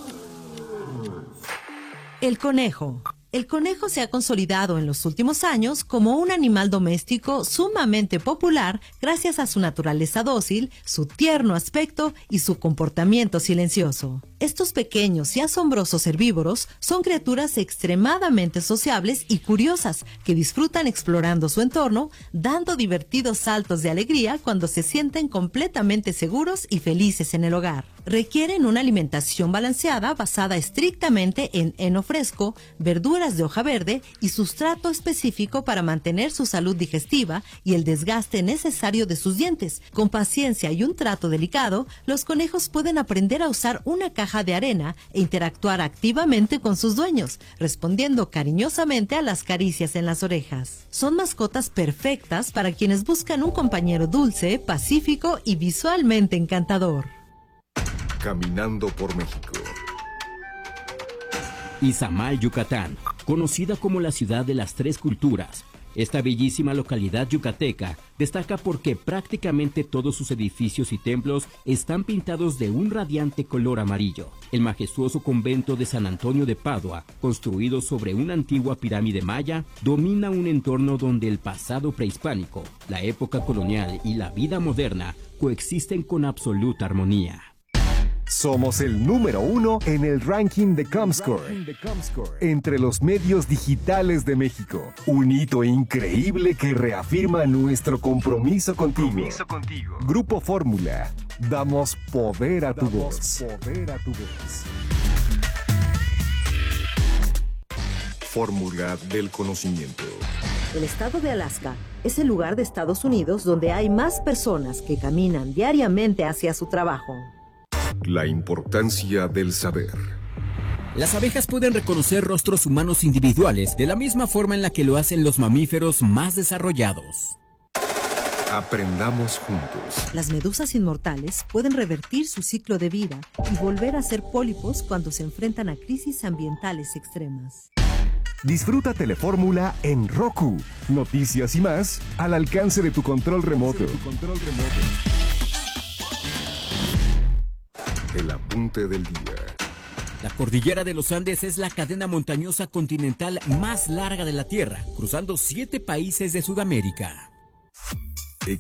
El conejo. El conejo se ha consolidado en los últimos años como un animal doméstico sumamente popular gracias a su naturaleza dócil, su tierno aspecto y su comportamiento silencioso. Estos pequeños y asombrosos herbívoros son criaturas extremadamente sociables y curiosas que disfrutan explorando su entorno, dando divertidos saltos de alegría cuando se sienten completamente seguros y felices en el hogar. Requieren una alimentación balanceada basada estrictamente en heno fresco, verduras de hoja verde y sustrato específico para mantener su salud digestiva y el desgaste necesario de sus dientes. Con paciencia y un trato delicado, los conejos pueden aprender a usar una caja de arena e interactuar activamente con sus dueños, respondiendo cariñosamente a las caricias en las orejas. Son mascotas perfectas para quienes buscan un compañero dulce, pacífico y visualmente encantador. Caminando por México. Izamal, Yucatán, conocida como la ciudad de las tres culturas. Esta bellísima localidad yucateca destaca porque prácticamente todos sus edificios y templos están pintados de un radiante color amarillo. El majestuoso convento de San Antonio de Padua, construido sobre una antigua pirámide maya, domina un entorno donde el pasado prehispánico, la época colonial y la vida moderna coexisten con absoluta armonía. Somos el número uno en el ranking de Comscore, entre los medios digitales de México. Un hito increíble que reafirma nuestro compromiso contigo. Grupo Fórmula. Damos poder a tu voz. Fórmula del conocimiento. El estado de Alaska es el lugar de Estados Unidos donde hay más personas que caminan diariamente hacia su trabajo. La importancia del saber. Las abejas pueden reconocer rostros humanos individuales de la misma forma en la que lo hacen los mamíferos más desarrollados. Aprendamos juntos. Las medusas inmortales pueden revertir su ciclo de vida y volver a ser pólipos cuando se enfrentan a crisis ambientales extremas. Disfruta Telefórmula en Roku. Noticias y más al alcance de tu control remoto. El apunte del día. La cordillera de los Andes es la cadena montañosa continental más larga de la Tierra, cruzando siete países de Sudamérica.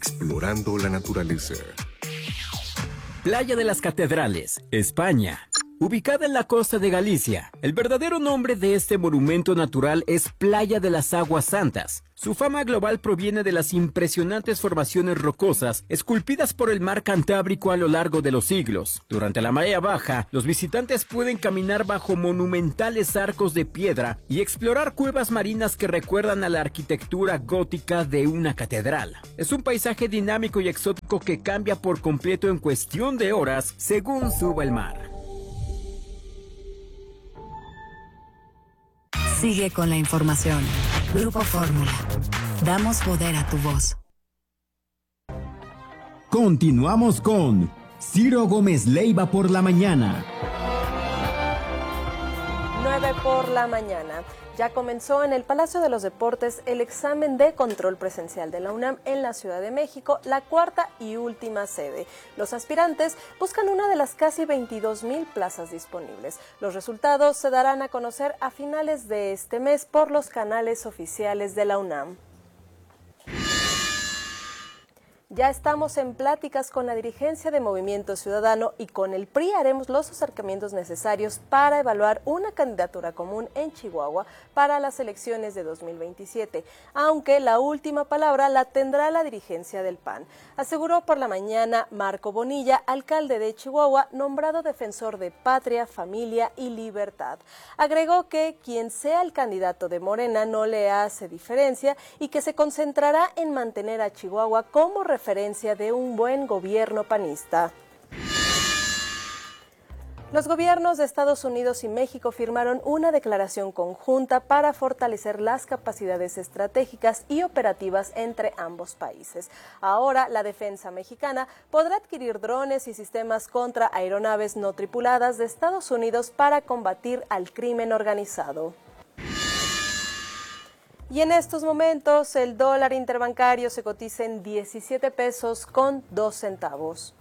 Explorando la naturaleza. Playa de las Catedrales, España. Ubicada en la costa de Galicia, el verdadero nombre de este monumento natural es Playa de las Aguas Santas. Su fama global proviene de las impresionantes formaciones rocosas esculpidas por el mar Cantábrico a lo largo de los siglos. Durante la marea baja, los visitantes pueden caminar bajo monumentales arcos de piedra y explorar cuevas marinas que recuerdan a la arquitectura gótica de una catedral. Es un paisaje dinámico y exótico que cambia por completo en cuestión de horas según suba el mar. Sigue con la información. Grupo Fórmula. Damos poder a tu voz. Continuamos con Ciro Gómez Leiva por la mañana. nueve por la mañana. Ya comenzó en el Palacio de los Deportes el examen de control presencial de la UNAM en la Ciudad de México, la cuarta y última sede. Los aspirantes buscan una de las casi veintidós mil plazas disponibles. Los resultados se darán a conocer a finales de este mes por los canales oficiales de la UNAM. Ya estamos en pláticas con la dirigencia de Movimiento Ciudadano y con el P R I haremos los acercamientos necesarios para evaluar una candidatura común en Chihuahua para las elecciones de dos mil veintisiete, aunque la última palabra la tendrá la dirigencia del P A N, aseguró por la mañana Marco Bonilla, alcalde de Chihuahua, nombrado defensor de patria, familia y libertad. Agregó que quien sea el candidato de Morena no le hace diferencia y que se concentrará en mantener a Chihuahua como referencia referencia de un buen gobierno panista. Los gobiernos de Estados Unidos y México firmaron una declaración conjunta para fortalecer las capacidades estratégicas y operativas entre ambos países. Ahora, la defensa mexicana podrá adquirir drones y sistemas contra aeronaves no tripuladas de Estados Unidos para combatir al crimen organizado. Y en estos momentos el dólar interbancario se cotiza en diecisiete pesos con dos centavos.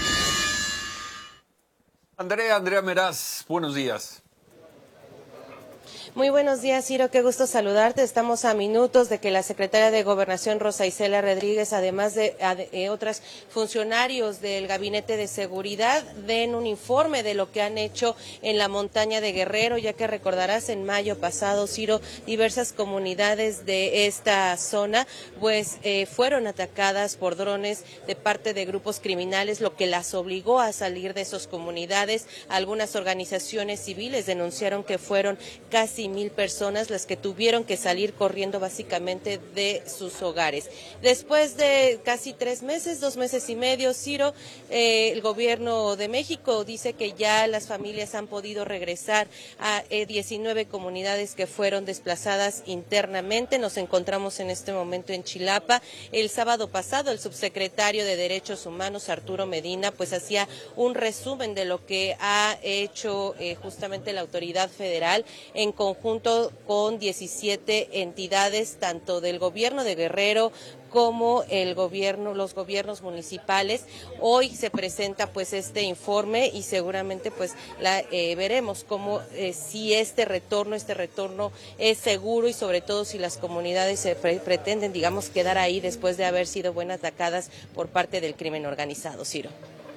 Andrea, Andrea Meraz, buenos días. Muy buenos días, Ciro, qué gusto saludarte. Estamos a minutos de que la secretaria de Gobernación, Rosa Isela Rodríguez, además de, de otros funcionarios del Gabinete de Seguridad, den un informe de lo que han hecho en la montaña de Guerrero, ya que recordarás en mayo pasado, Ciro, diversas comunidades de esta zona pues eh, fueron atacadas por drones de parte de grupos criminales, lo que las obligó a salir de esas comunidades. Algunas organizaciones civiles denunciaron que fueron casi mil personas las que tuvieron que salir corriendo básicamente de sus hogares. Después de casi tres meses, dos meses y medio, Ciro, eh, el gobierno de México dice que ya las familias han podido regresar a eh, diecinueve comunidades que fueron desplazadas internamente. Nos encontramos en este momento en Chilapa. El sábado pasado, el subsecretario de Derechos Humanos, Arturo Medina, pues hacía un resumen de lo que ha hecho eh, justamente la autoridad federal en conjunto con diecisiete entidades, tanto del gobierno de Guerrero como el gobierno, los gobiernos municipales. Hoy se presenta pues este informe y seguramente pues la eh, veremos cómo eh, si este retorno, este retorno es seguro y sobre todo si las comunidades se pre pretenden, digamos, quedar ahí después de haber sido buenas atacadas por parte del crimen organizado. Ciro.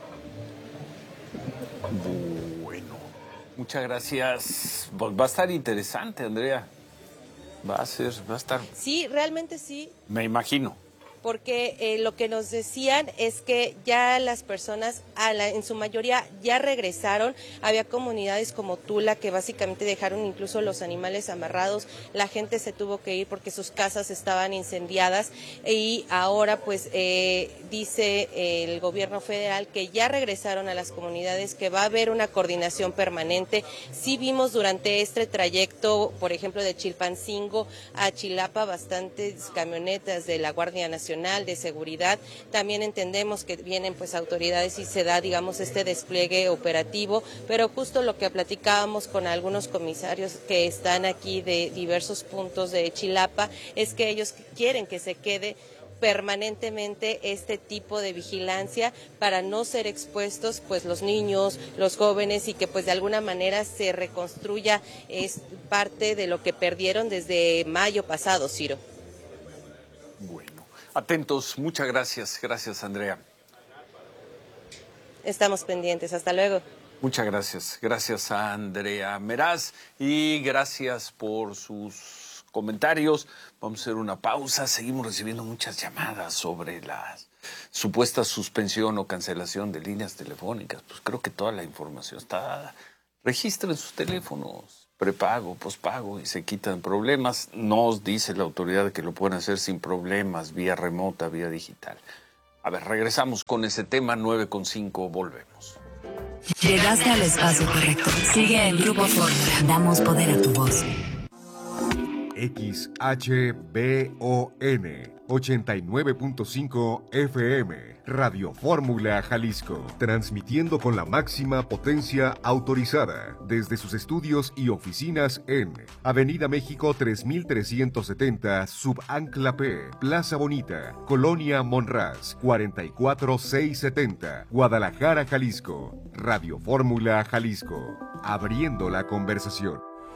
Bueno, muchas gracias. Va a estar interesante, Andrea. Va a ser, va a estar. Sí, realmente sí. Me imagino. Porque eh, lo que nos decían es que ya las personas, a la, en su mayoría, ya regresaron. Había comunidades como Tula que básicamente dejaron incluso los animales amarrados. La gente se tuvo que ir porque sus casas estaban incendiadas. Y ahora, pues, eh, dice eh, el gobierno federal que ya regresaron a las comunidades, que va a haber una coordinación permanente. Sí vimos durante este trayecto, por ejemplo, de Chilpancingo a Chilapa, bastantes camionetas de la Guardia Nacional, de seguridad. También entendemos que vienen pues autoridades y se da, digamos, este despliegue operativo, pero justo lo que platicábamos con algunos comisarios que están aquí de diversos puntos de Chilapa es que ellos quieren que se quede permanentemente este tipo de vigilancia para no ser expuestos pues los niños, los jóvenes, y que pues de alguna manera se reconstruya es parte de lo que perdieron desde mayo pasado, Ciro. Bueno. Atentos, muchas gracias, gracias Andrea. Estamos pendientes, hasta luego. Muchas gracias. Gracias a Andrea Meraz y gracias por sus comentarios. Vamos a hacer una pausa. Seguimos recibiendo muchas llamadas sobre la supuesta suspensión o cancelación de líneas telefónicas. Pues creo que toda la información está dada. Registren sus teléfonos, prepago, pospago, y se quitan problemas. Nos dice la autoridad que lo pueden hacer sin problemas, vía remota, vía digital. A ver, regresamos con ese tema. Nueve con cinco, volvemos. Llegaste al espacio correcto. Sigue en Grupo Fórmula. Damos poder a tu voz. X H B O N ochenta y nueve punto cinco F M, Radio Fórmula Jalisco, transmitiendo con la máxima potencia autorizada desde sus estudios y oficinas en Avenida México tres mil trescientos setenta, Subancla P, Plaza Bonita, Colonia Monraz, cuarenta y cuatro mil seiscientos setenta, Guadalajara, Jalisco. Radio Fórmula Jalisco, abriendo la conversación.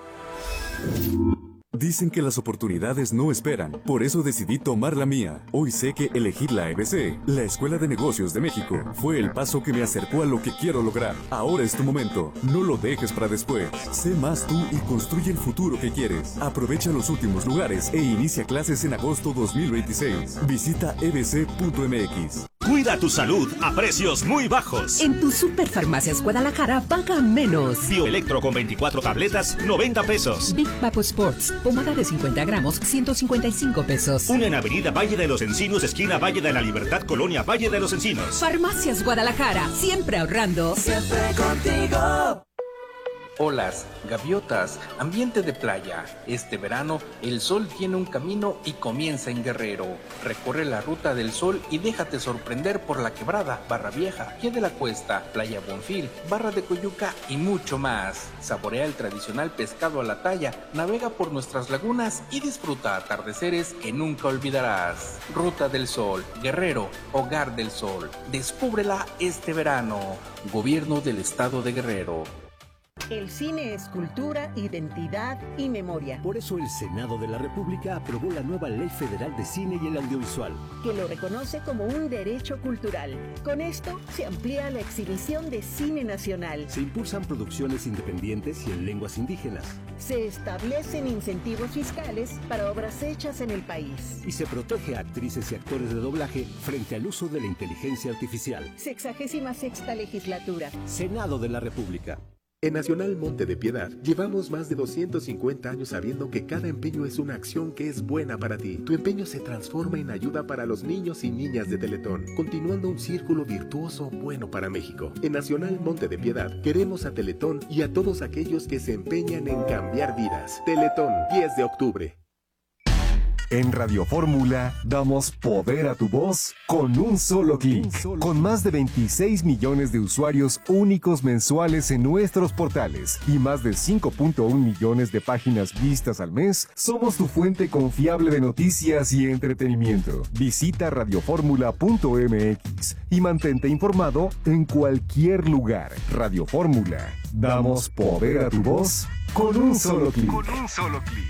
Dicen que las oportunidades no esperan, por eso decidí tomar la mía. Hoy sé que elegir la E B C, la Escuela de Negocios de México, fue el paso que me acercó a lo que quiero lograr. Ahora es tu momento, no lo dejes para después. Sé más tú y construye el futuro que quieres. Aprovecha los últimos lugares e inicia clases en agosto dos mil veintiséis. Visita e b c punto m x. Cuida tu salud a precios muy bajos. En tu Superfarmacias Guadalajara paga menos. Bioelectro con veinticuatro tabletas, noventa pesos. Big Papo Sports, pomada de cincuenta gramos, ciento cincuenta y cinco pesos. Una en Avenida Valle de los Encinos, esquina Valle de la Libertad, Colonia Valle de los Encinos. Farmacias Guadalajara, siempre ahorrando. Siempre contigo. Olas, gaviotas, ambiente de playa. Este verano, el sol tiene un camino y comienza en Guerrero. Recorre la ruta del sol y déjate sorprender por la Quebrada, Barra Vieja, Pie de la Cuesta, Playa Bonfil, Barra de Coyuca y mucho más. Saborea el tradicional pescado a la talla, navega por nuestras lagunas y disfruta atardeceres que nunca olvidarás. Ruta del Sol, Guerrero, Hogar del Sol. Descúbrela este verano. Gobierno del Estado de Guerrero. El cine es cultura, identidad y memoria. Por eso el Senado de la República aprobó la nueva Ley Federal de Cine y el Audiovisual, que lo reconoce como un derecho cultural. Con esto se amplía la exhibición de cine nacional. Se impulsan producciones independientes y en lenguas indígenas. Se establecen incentivos fiscales para obras hechas en el país. Y se protege a actrices y actores de doblaje frente al uso de la inteligencia artificial. Sexagésima sexta legislatura. Senado de la República. En Nacional Monte de Piedad llevamos más de doscientos cincuenta años sabiendo que cada empeño es una acción que es buena para ti. Tu empeño se transforma en ayuda para los niños y niñas de Teletón, continuando un círculo virtuoso bueno para México. En Nacional Monte de Piedad queremos a Teletón y a todos aquellos que se empeñan en cambiar vidas. Teletón, diez de octubre. En Radio Fórmula damos poder a tu voz con un solo clic. Con más de veintiséis millones de usuarios únicos mensuales en nuestros portales y más de cinco punto uno millones de páginas vistas al mes, somos tu fuente confiable de noticias y entretenimiento. Visita radio fórmula punto m x y mantente informado en cualquier lugar. Radio Fórmula, damos poder a tu voz con un solo clic. Con un solo clic.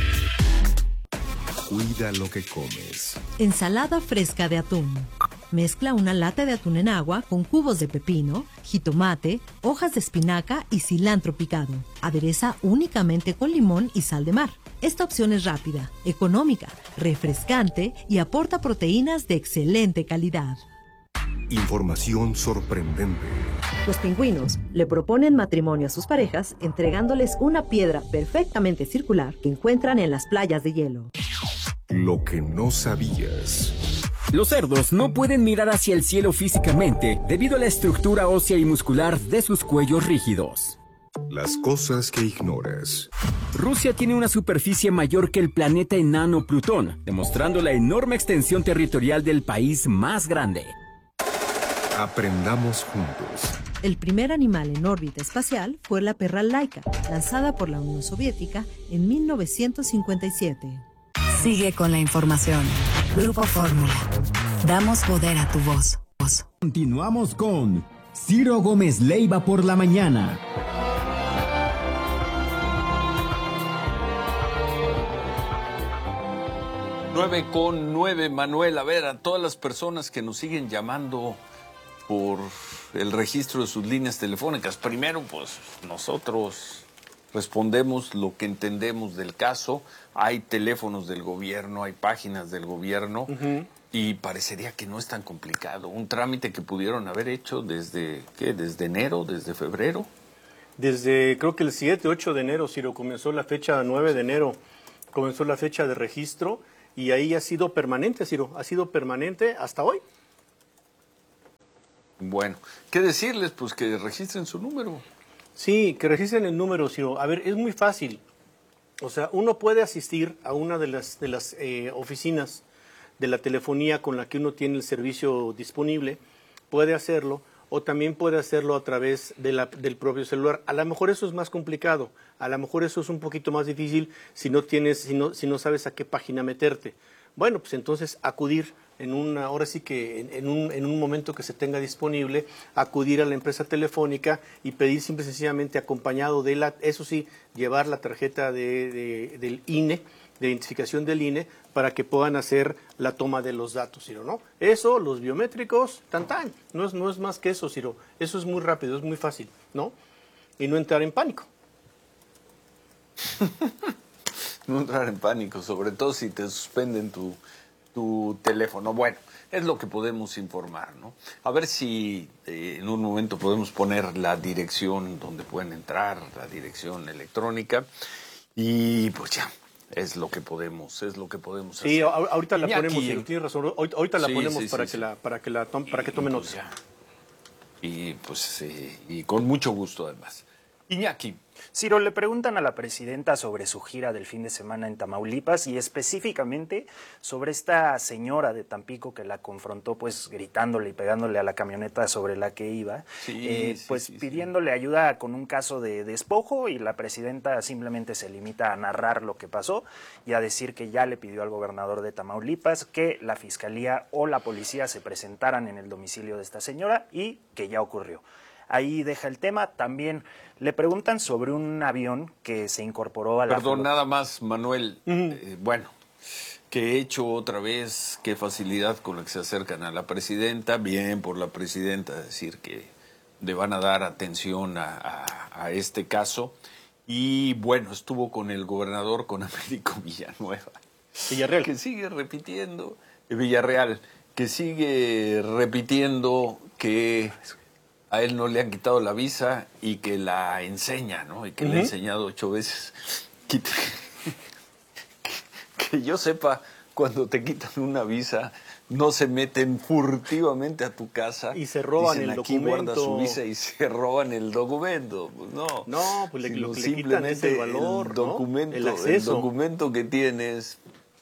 Cuida lo que comes. Ensalada fresca de atún. Mezcla una lata de atún en agua con cubos de pepino, jitomate, hojas de espinaca y cilantro picado. Adereza únicamente con limón y sal de mar. Esta opción es rápida, económica, refrescante y aporta proteínas de excelente calidad. Información sorprendente. Los pingüinos le proponen matrimonio a sus parejas entregándoles una piedra perfectamente circular que encuentran en las playas de hielo. Lo que no sabías. Los cerdos no pueden mirar hacia el cielo físicamente debido a la estructura ósea y muscular de sus cuellos rígidos. Las cosas que ignoras. Rusia tiene una superficie mayor que el planeta enano Plutón, demostrando la enorme extensión territorial del país más grande. Aprendamos juntos. El primer animal en órbita espacial fue la perra Laika, lanzada por la Unión Soviética en mil novecientos cincuenta y siete. Sigue con la información. Grupo Fórmula. Damos poder a tu voz. Continuamos con Ciro Gómez Leiva por la mañana. Nueve con nueve, Manuel. A ver, a todas las personas que nos siguen llamando por el registro de sus líneas telefónicas. Primero, pues nosotros respondemos lo que entendemos del caso. Hay teléfonos del gobierno, hay páginas del gobierno, uh-huh. y parecería que no es tan complicado. Un trámite que pudieron haber hecho desde, ¿qué? ¿Desde enero? ¿Desde febrero? Desde, creo que el siete, ocho de enero, Ciro, comenzó la fecha, nueve de enero, comenzó la fecha de registro, y ahí ha sido permanente, Ciro, ha sido permanente hasta hoy. Bueno, ¿qué decirles? Pues que registren su número. Sí, que registren el número, Ciro. A ver, es muy fácil. O sea, uno puede asistir a una de las, de las eh, oficinas de la telefonía con la que uno tiene el servicio disponible, puede hacerlo, o también puede hacerlo a través de la, del propio celular. A lo mejor eso es más complicado, a lo mejor eso es un poquito más difícil si no tienes, si no, si no sabes a qué página meterte. Bueno, pues entonces acudir en una, ahora sí que en, en, un, en un momento que se tenga disponible, acudir a la empresa telefónica y pedir simple y sencillamente acompañado de la, eso sí, llevar la tarjeta de, de, del I N E, de identificación del I N E, para que puedan hacer la toma de los datos, Ciro, ¿no? Eso, los biométricos, tan tan, no es, no es más que eso, Ciro, eso es muy rápido, es muy fácil, ¿no? Y no entrar en pánico. No entrar en pánico, sobre todo si te suspenden tu, tu teléfono. Bueno, es lo que podemos informar, ¿no? A ver si eh, en un momento podemos poner la dirección donde pueden entrar, la dirección electrónica, y pues ya, es lo que podemos, es lo que podemos hacer. Sí, ahorita la Iñaki, ponemos, Ciro, tienes razón, ahorita la sí, ponemos sí, para, sí, que sí. La, para que la tome, para que tome nota. Pues y pues eh, y con mucho gusto además. Iñaki. Ciro, le preguntan a la presidenta sobre su gira del fin de semana en Tamaulipas y específicamente sobre esta señora de Tampico que la confrontó pues gritándole y pegándole a la camioneta sobre la que iba, sí, eh, sí, pues sí, pidiéndole sí. ayuda con un caso de despojo, y la presidenta simplemente se limita a narrar lo que pasó y a decir que ya le pidió al gobernador de Tamaulipas que la fiscalía o la policía se presentaran en el domicilio de esta señora y que ya ocurrió. Ahí deja el tema. También le preguntan sobre un avión que se incorporó a la... Perdón, nada más, Manuel. Uh-huh. eh, bueno, que he hecho otra vez, qué facilidad con la que se acercan a la presidenta. Bien por la presidenta decir que le van a dar atención a, a, a este caso. Y bueno, estuvo con el gobernador, con Américo Villanueva. Villarreal. Que sigue repitiendo, eh, Villarreal, que sigue repitiendo que... a él no le han quitado la visa y que la enseña, ¿no? Y que uh-huh. le ha enseñado ocho veces. Que, te, que, que yo sepa, cuando te quitan una visa, no se meten furtivamente a tu casa. Y se roban dicen, el aquí documento. Guarda su visa y se roban el documento. Pues no. No, pues le, lo que le quitan es el valor, el documento, ¿no? El acceso. El documento que tienes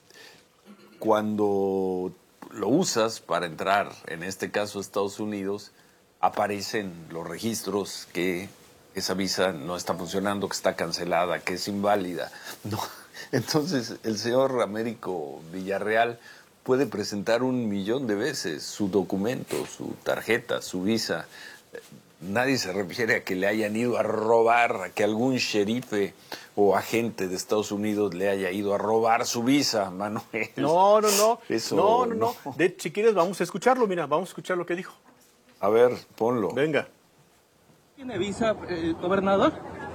cuando lo usas para entrar, en este caso a Estados Unidos, aparecen los registros que esa visa no está funcionando, que está cancelada, que es inválida. No. Entonces, el señor Américo Villarreal puede presentar un millón de veces su documento, su tarjeta, su visa. Nadie se refiere a que le hayan ido a robar, a que algún sherife o agente de Estados Unidos le haya ido a robar su visa, Manuel. No, no, no. Eso, no, no, no. no. De, si quieres, vamos a escucharlo. Mira, vamos a escuchar lo que dijo. A ver, ponlo. Venga. ¿Tiene visa, eh, gobernador?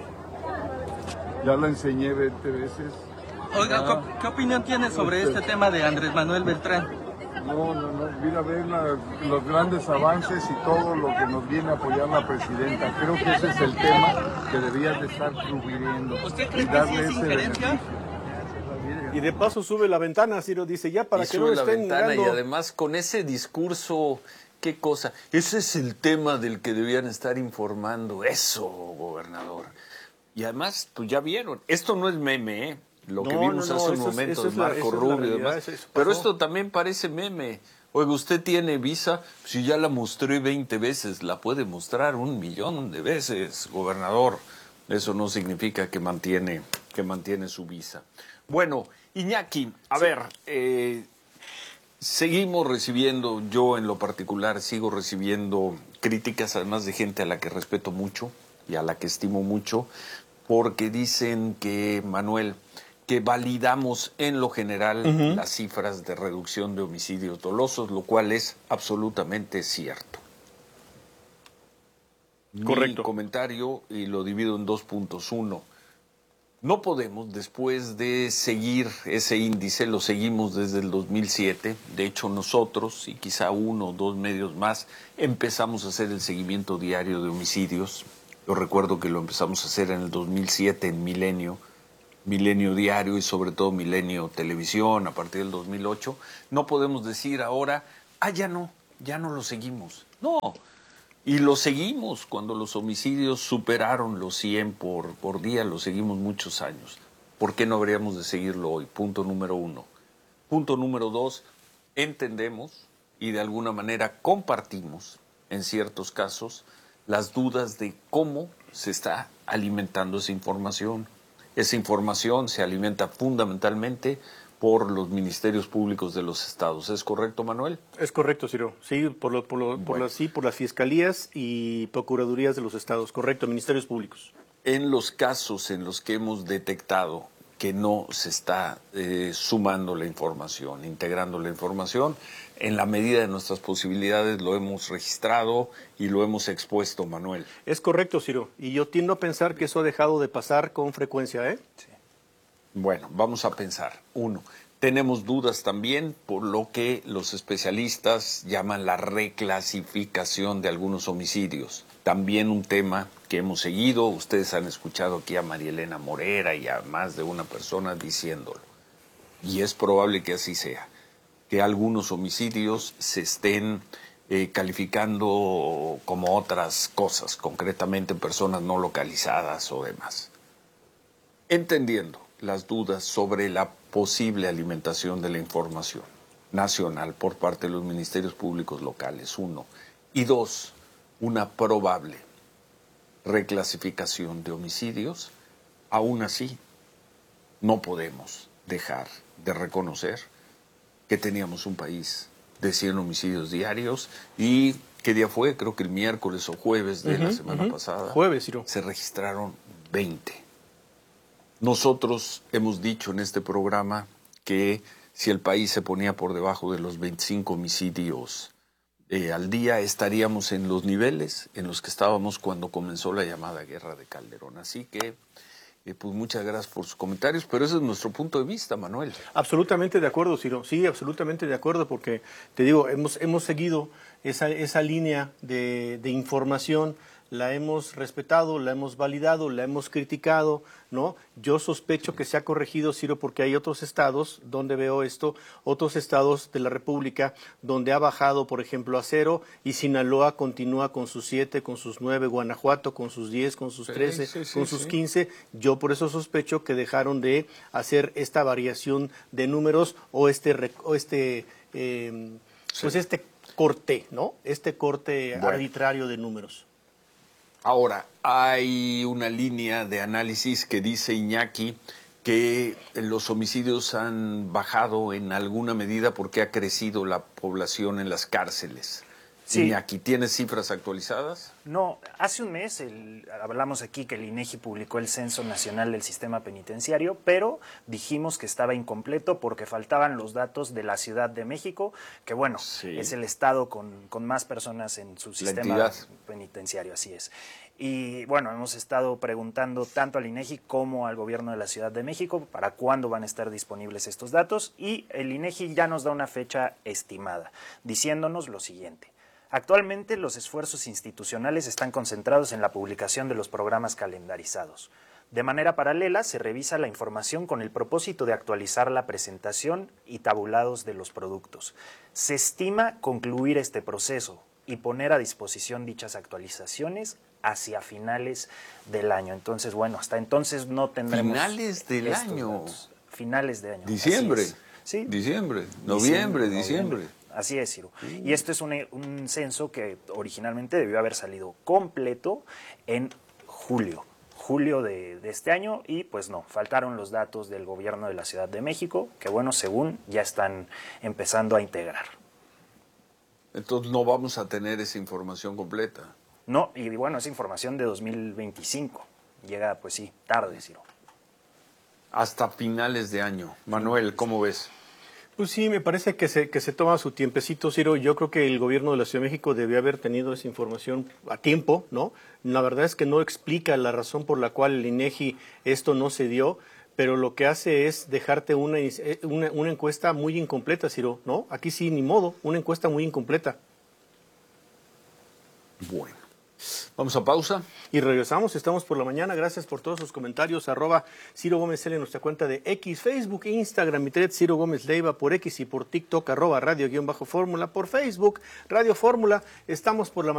Ya la enseñé veinte veces. Oiga, ah, ¿qué, ¿qué opinión tiene sobre este tema de Andrés Manuel Beltrán? No, no, no. Mira, ver la, los grandes avances y todo lo que nos viene a apoyar la presidenta. Creo que ese es el tema que deberías de estar sugiriendo. ¿Usted cree que sí es injerencia? Y de paso sube la ventana, Ciro, dice, ya para y que no la estén ventana mirando. Y además con ese discurso... ¿Qué cosa? Ese es el tema del que debían estar informando. Eso, gobernador. Y además, pues ya vieron, esto no es meme, ¿eh? Lo que no, vimos no, no, hace un eso momento es, de es Marco la, Rubio y realidad, demás. eso, eso Pero esto también parece meme. Oiga, usted tiene visa, si ya la mostré veinte veces, la puede mostrar un millón de veces, gobernador. Eso no significa que mantiene, que mantiene su visa. Bueno, Iñaki, a sí. ver... Eh, Seguimos recibiendo, yo en lo particular sigo recibiendo críticas, además de gente a la que respeto mucho y a la que estimo mucho, porque dicen que, Manuel, que validamos en lo general uh-huh. las cifras de reducción de homicidios dolosos, lo cual es absolutamente cierto. Correcto. Mi comentario, y lo divido en dos puntos. Uno, no podemos, después de seguir ese índice, lo seguimos desde el dos mil siete, de hecho nosotros, y quizá uno o dos medios más, empezamos a hacer el seguimiento diario de homicidios. Yo recuerdo que lo empezamos a hacer en el dos mil siete, en Milenio, Milenio Diario y sobre todo Milenio Televisión, a partir del dos mil ocho. No podemos decir ahora, ah, ya no, ya no lo seguimos. No. Y lo seguimos cuando los homicidios superaron los cien por, por día, lo seguimos muchos años. ¿Por qué no habríamos de seguirlo hoy? Punto número uno. Punto número dos, entendemos y de alguna manera compartimos, en ciertos casos, las dudas de cómo se está alimentando esa información. Esa información se alimenta fundamentalmente por los ministerios públicos de los estados. ¿Es correcto, Manuel? Es correcto, Ciro. Sí, por, lo, por, lo, por, bueno. las, sí, por las fiscalías y procuradurías de los estados. Correcto, ministerios públicos. En los casos en los que hemos detectado que no se está eh, sumando la información, integrando la información, en la medida de nuestras posibilidades lo hemos registrado y lo hemos expuesto, Manuel. Es correcto, Ciro. Y yo tiendo a pensar que eso ha dejado de pasar con frecuencia, ¿eh? Sí. Bueno, vamos a pensar. Uno, tenemos dudas también por lo que los especialistas llaman la reclasificación de algunos homicidios. También un tema que hemos seguido. Ustedes han escuchado aquí a María Elena Morera y a más de una persona diciéndolo. Y es probable que así sea. Que algunos homicidios se estén eh, calificando como otras cosas, concretamente personas no localizadas o demás. Entendiendo las dudas sobre la posible alimentación de la información nacional por parte de los ministerios públicos locales, uno. Y dos, una probable reclasificación de homicidios. Aún así, no podemos dejar de reconocer que teníamos un país de cien homicidios diarios y ¿qué día fue? Creo que el miércoles o jueves de uh-huh, la semana uh-huh. pasada. Jueves, Ciro. Se registraron veinte. Nosotros hemos dicho en este programa que si el país se ponía por debajo de los veinticinco homicidios eh, al día, estaríamos en los niveles en los que estábamos cuando comenzó la llamada guerra de Calderón. Así que, eh, pues muchas gracias por sus comentarios, pero ese es nuestro punto de vista, Manuel. Absolutamente de acuerdo, Ciro. Sí, absolutamente de acuerdo, porque te digo, hemos, hemos seguido esa, esa línea de, de información. La hemos respetado, la hemos validado, la hemos criticado, ¿no? Yo sospecho que se ha corregido, Ciro, porque hay otros estados donde veo esto, otros estados de la República donde ha bajado, por ejemplo, a cero y Sinaloa continúa con sus siete, con sus nueve, Guanajuato con sus diez, con sus trece, sí, sí, con sí, sus sí. quince. Yo por eso sospecho que dejaron de hacer esta variación de números o este, o este eh, sí. pues este corte, ¿no? Este corte bueno. arbitrario de números. Ahora, hay una línea de análisis que dice Iñaki que los homicidios han bajado en alguna medida porque ha crecido la población en las cárceles. Sí. Iñaki, ¿tienes cifras actualizadas? No, hace un mes el, hablamos aquí que el INEGI publicó el Censo Nacional del Sistema Penitenciario, pero dijimos que estaba incompleto porque faltaban los datos de la Ciudad de México, que bueno, sí. es el estado con, con más personas en su sistema penitenciario, así es. Y bueno, hemos estado preguntando tanto al INEGI como al gobierno de la Ciudad de México para cuándo van a estar disponibles estos datos, y el INEGI ya nos da una fecha estimada, diciéndonos lo siguiente. Actualmente los esfuerzos institucionales están concentrados en la publicación de los programas calendarizados. De manera paralela se revisa la información con el propósito de actualizar la presentación y tabulados de los productos. Se estima concluir este proceso y poner a disposición dichas actualizaciones hacia finales del año. Entonces, bueno, hasta entonces no tendremos... Finales del año. Datos. Finales de año. Diciembre. Sí. Diciembre. Noviembre, diciembre. diciembre. Así es, Ciro. Sí. Y este es un, un censo que originalmente debió haber salido completo en julio. Julio de, de este año, y pues no, faltaron los datos del gobierno de la Ciudad de México, que bueno, según ya están empezando a integrar. Entonces no vamos a tener esa información completa. No, y bueno, es información de dos mil veinticinco. Llega, pues sí, tarde, Ciro. Hasta finales de año. Manuel, ¿cómo ves? Pues sí, me parece que se, que se toma su tiempecito, Ciro. Yo creo que el gobierno de la Ciudad de México debió haber tenido esa información a tiempo, ¿no? La verdad es que no explica la razón por la cual el INEGI esto no se dio, pero lo que hace es dejarte una, una, una encuesta muy incompleta, Ciro, ¿no? Aquí sí, ni modo, una encuesta muy incompleta. Bueno, vamos a pausa. Y regresamos, estamos por la mañana. Gracias por todos sus comentarios. Arroba Ciro Gómez L en nuestra cuenta de X, Facebook, Instagram, mi thread Ciro Gómez Leiva por X y por TikTok, arroba radio-fórmula por Facebook, Radio Fórmula. Estamos por la mañana.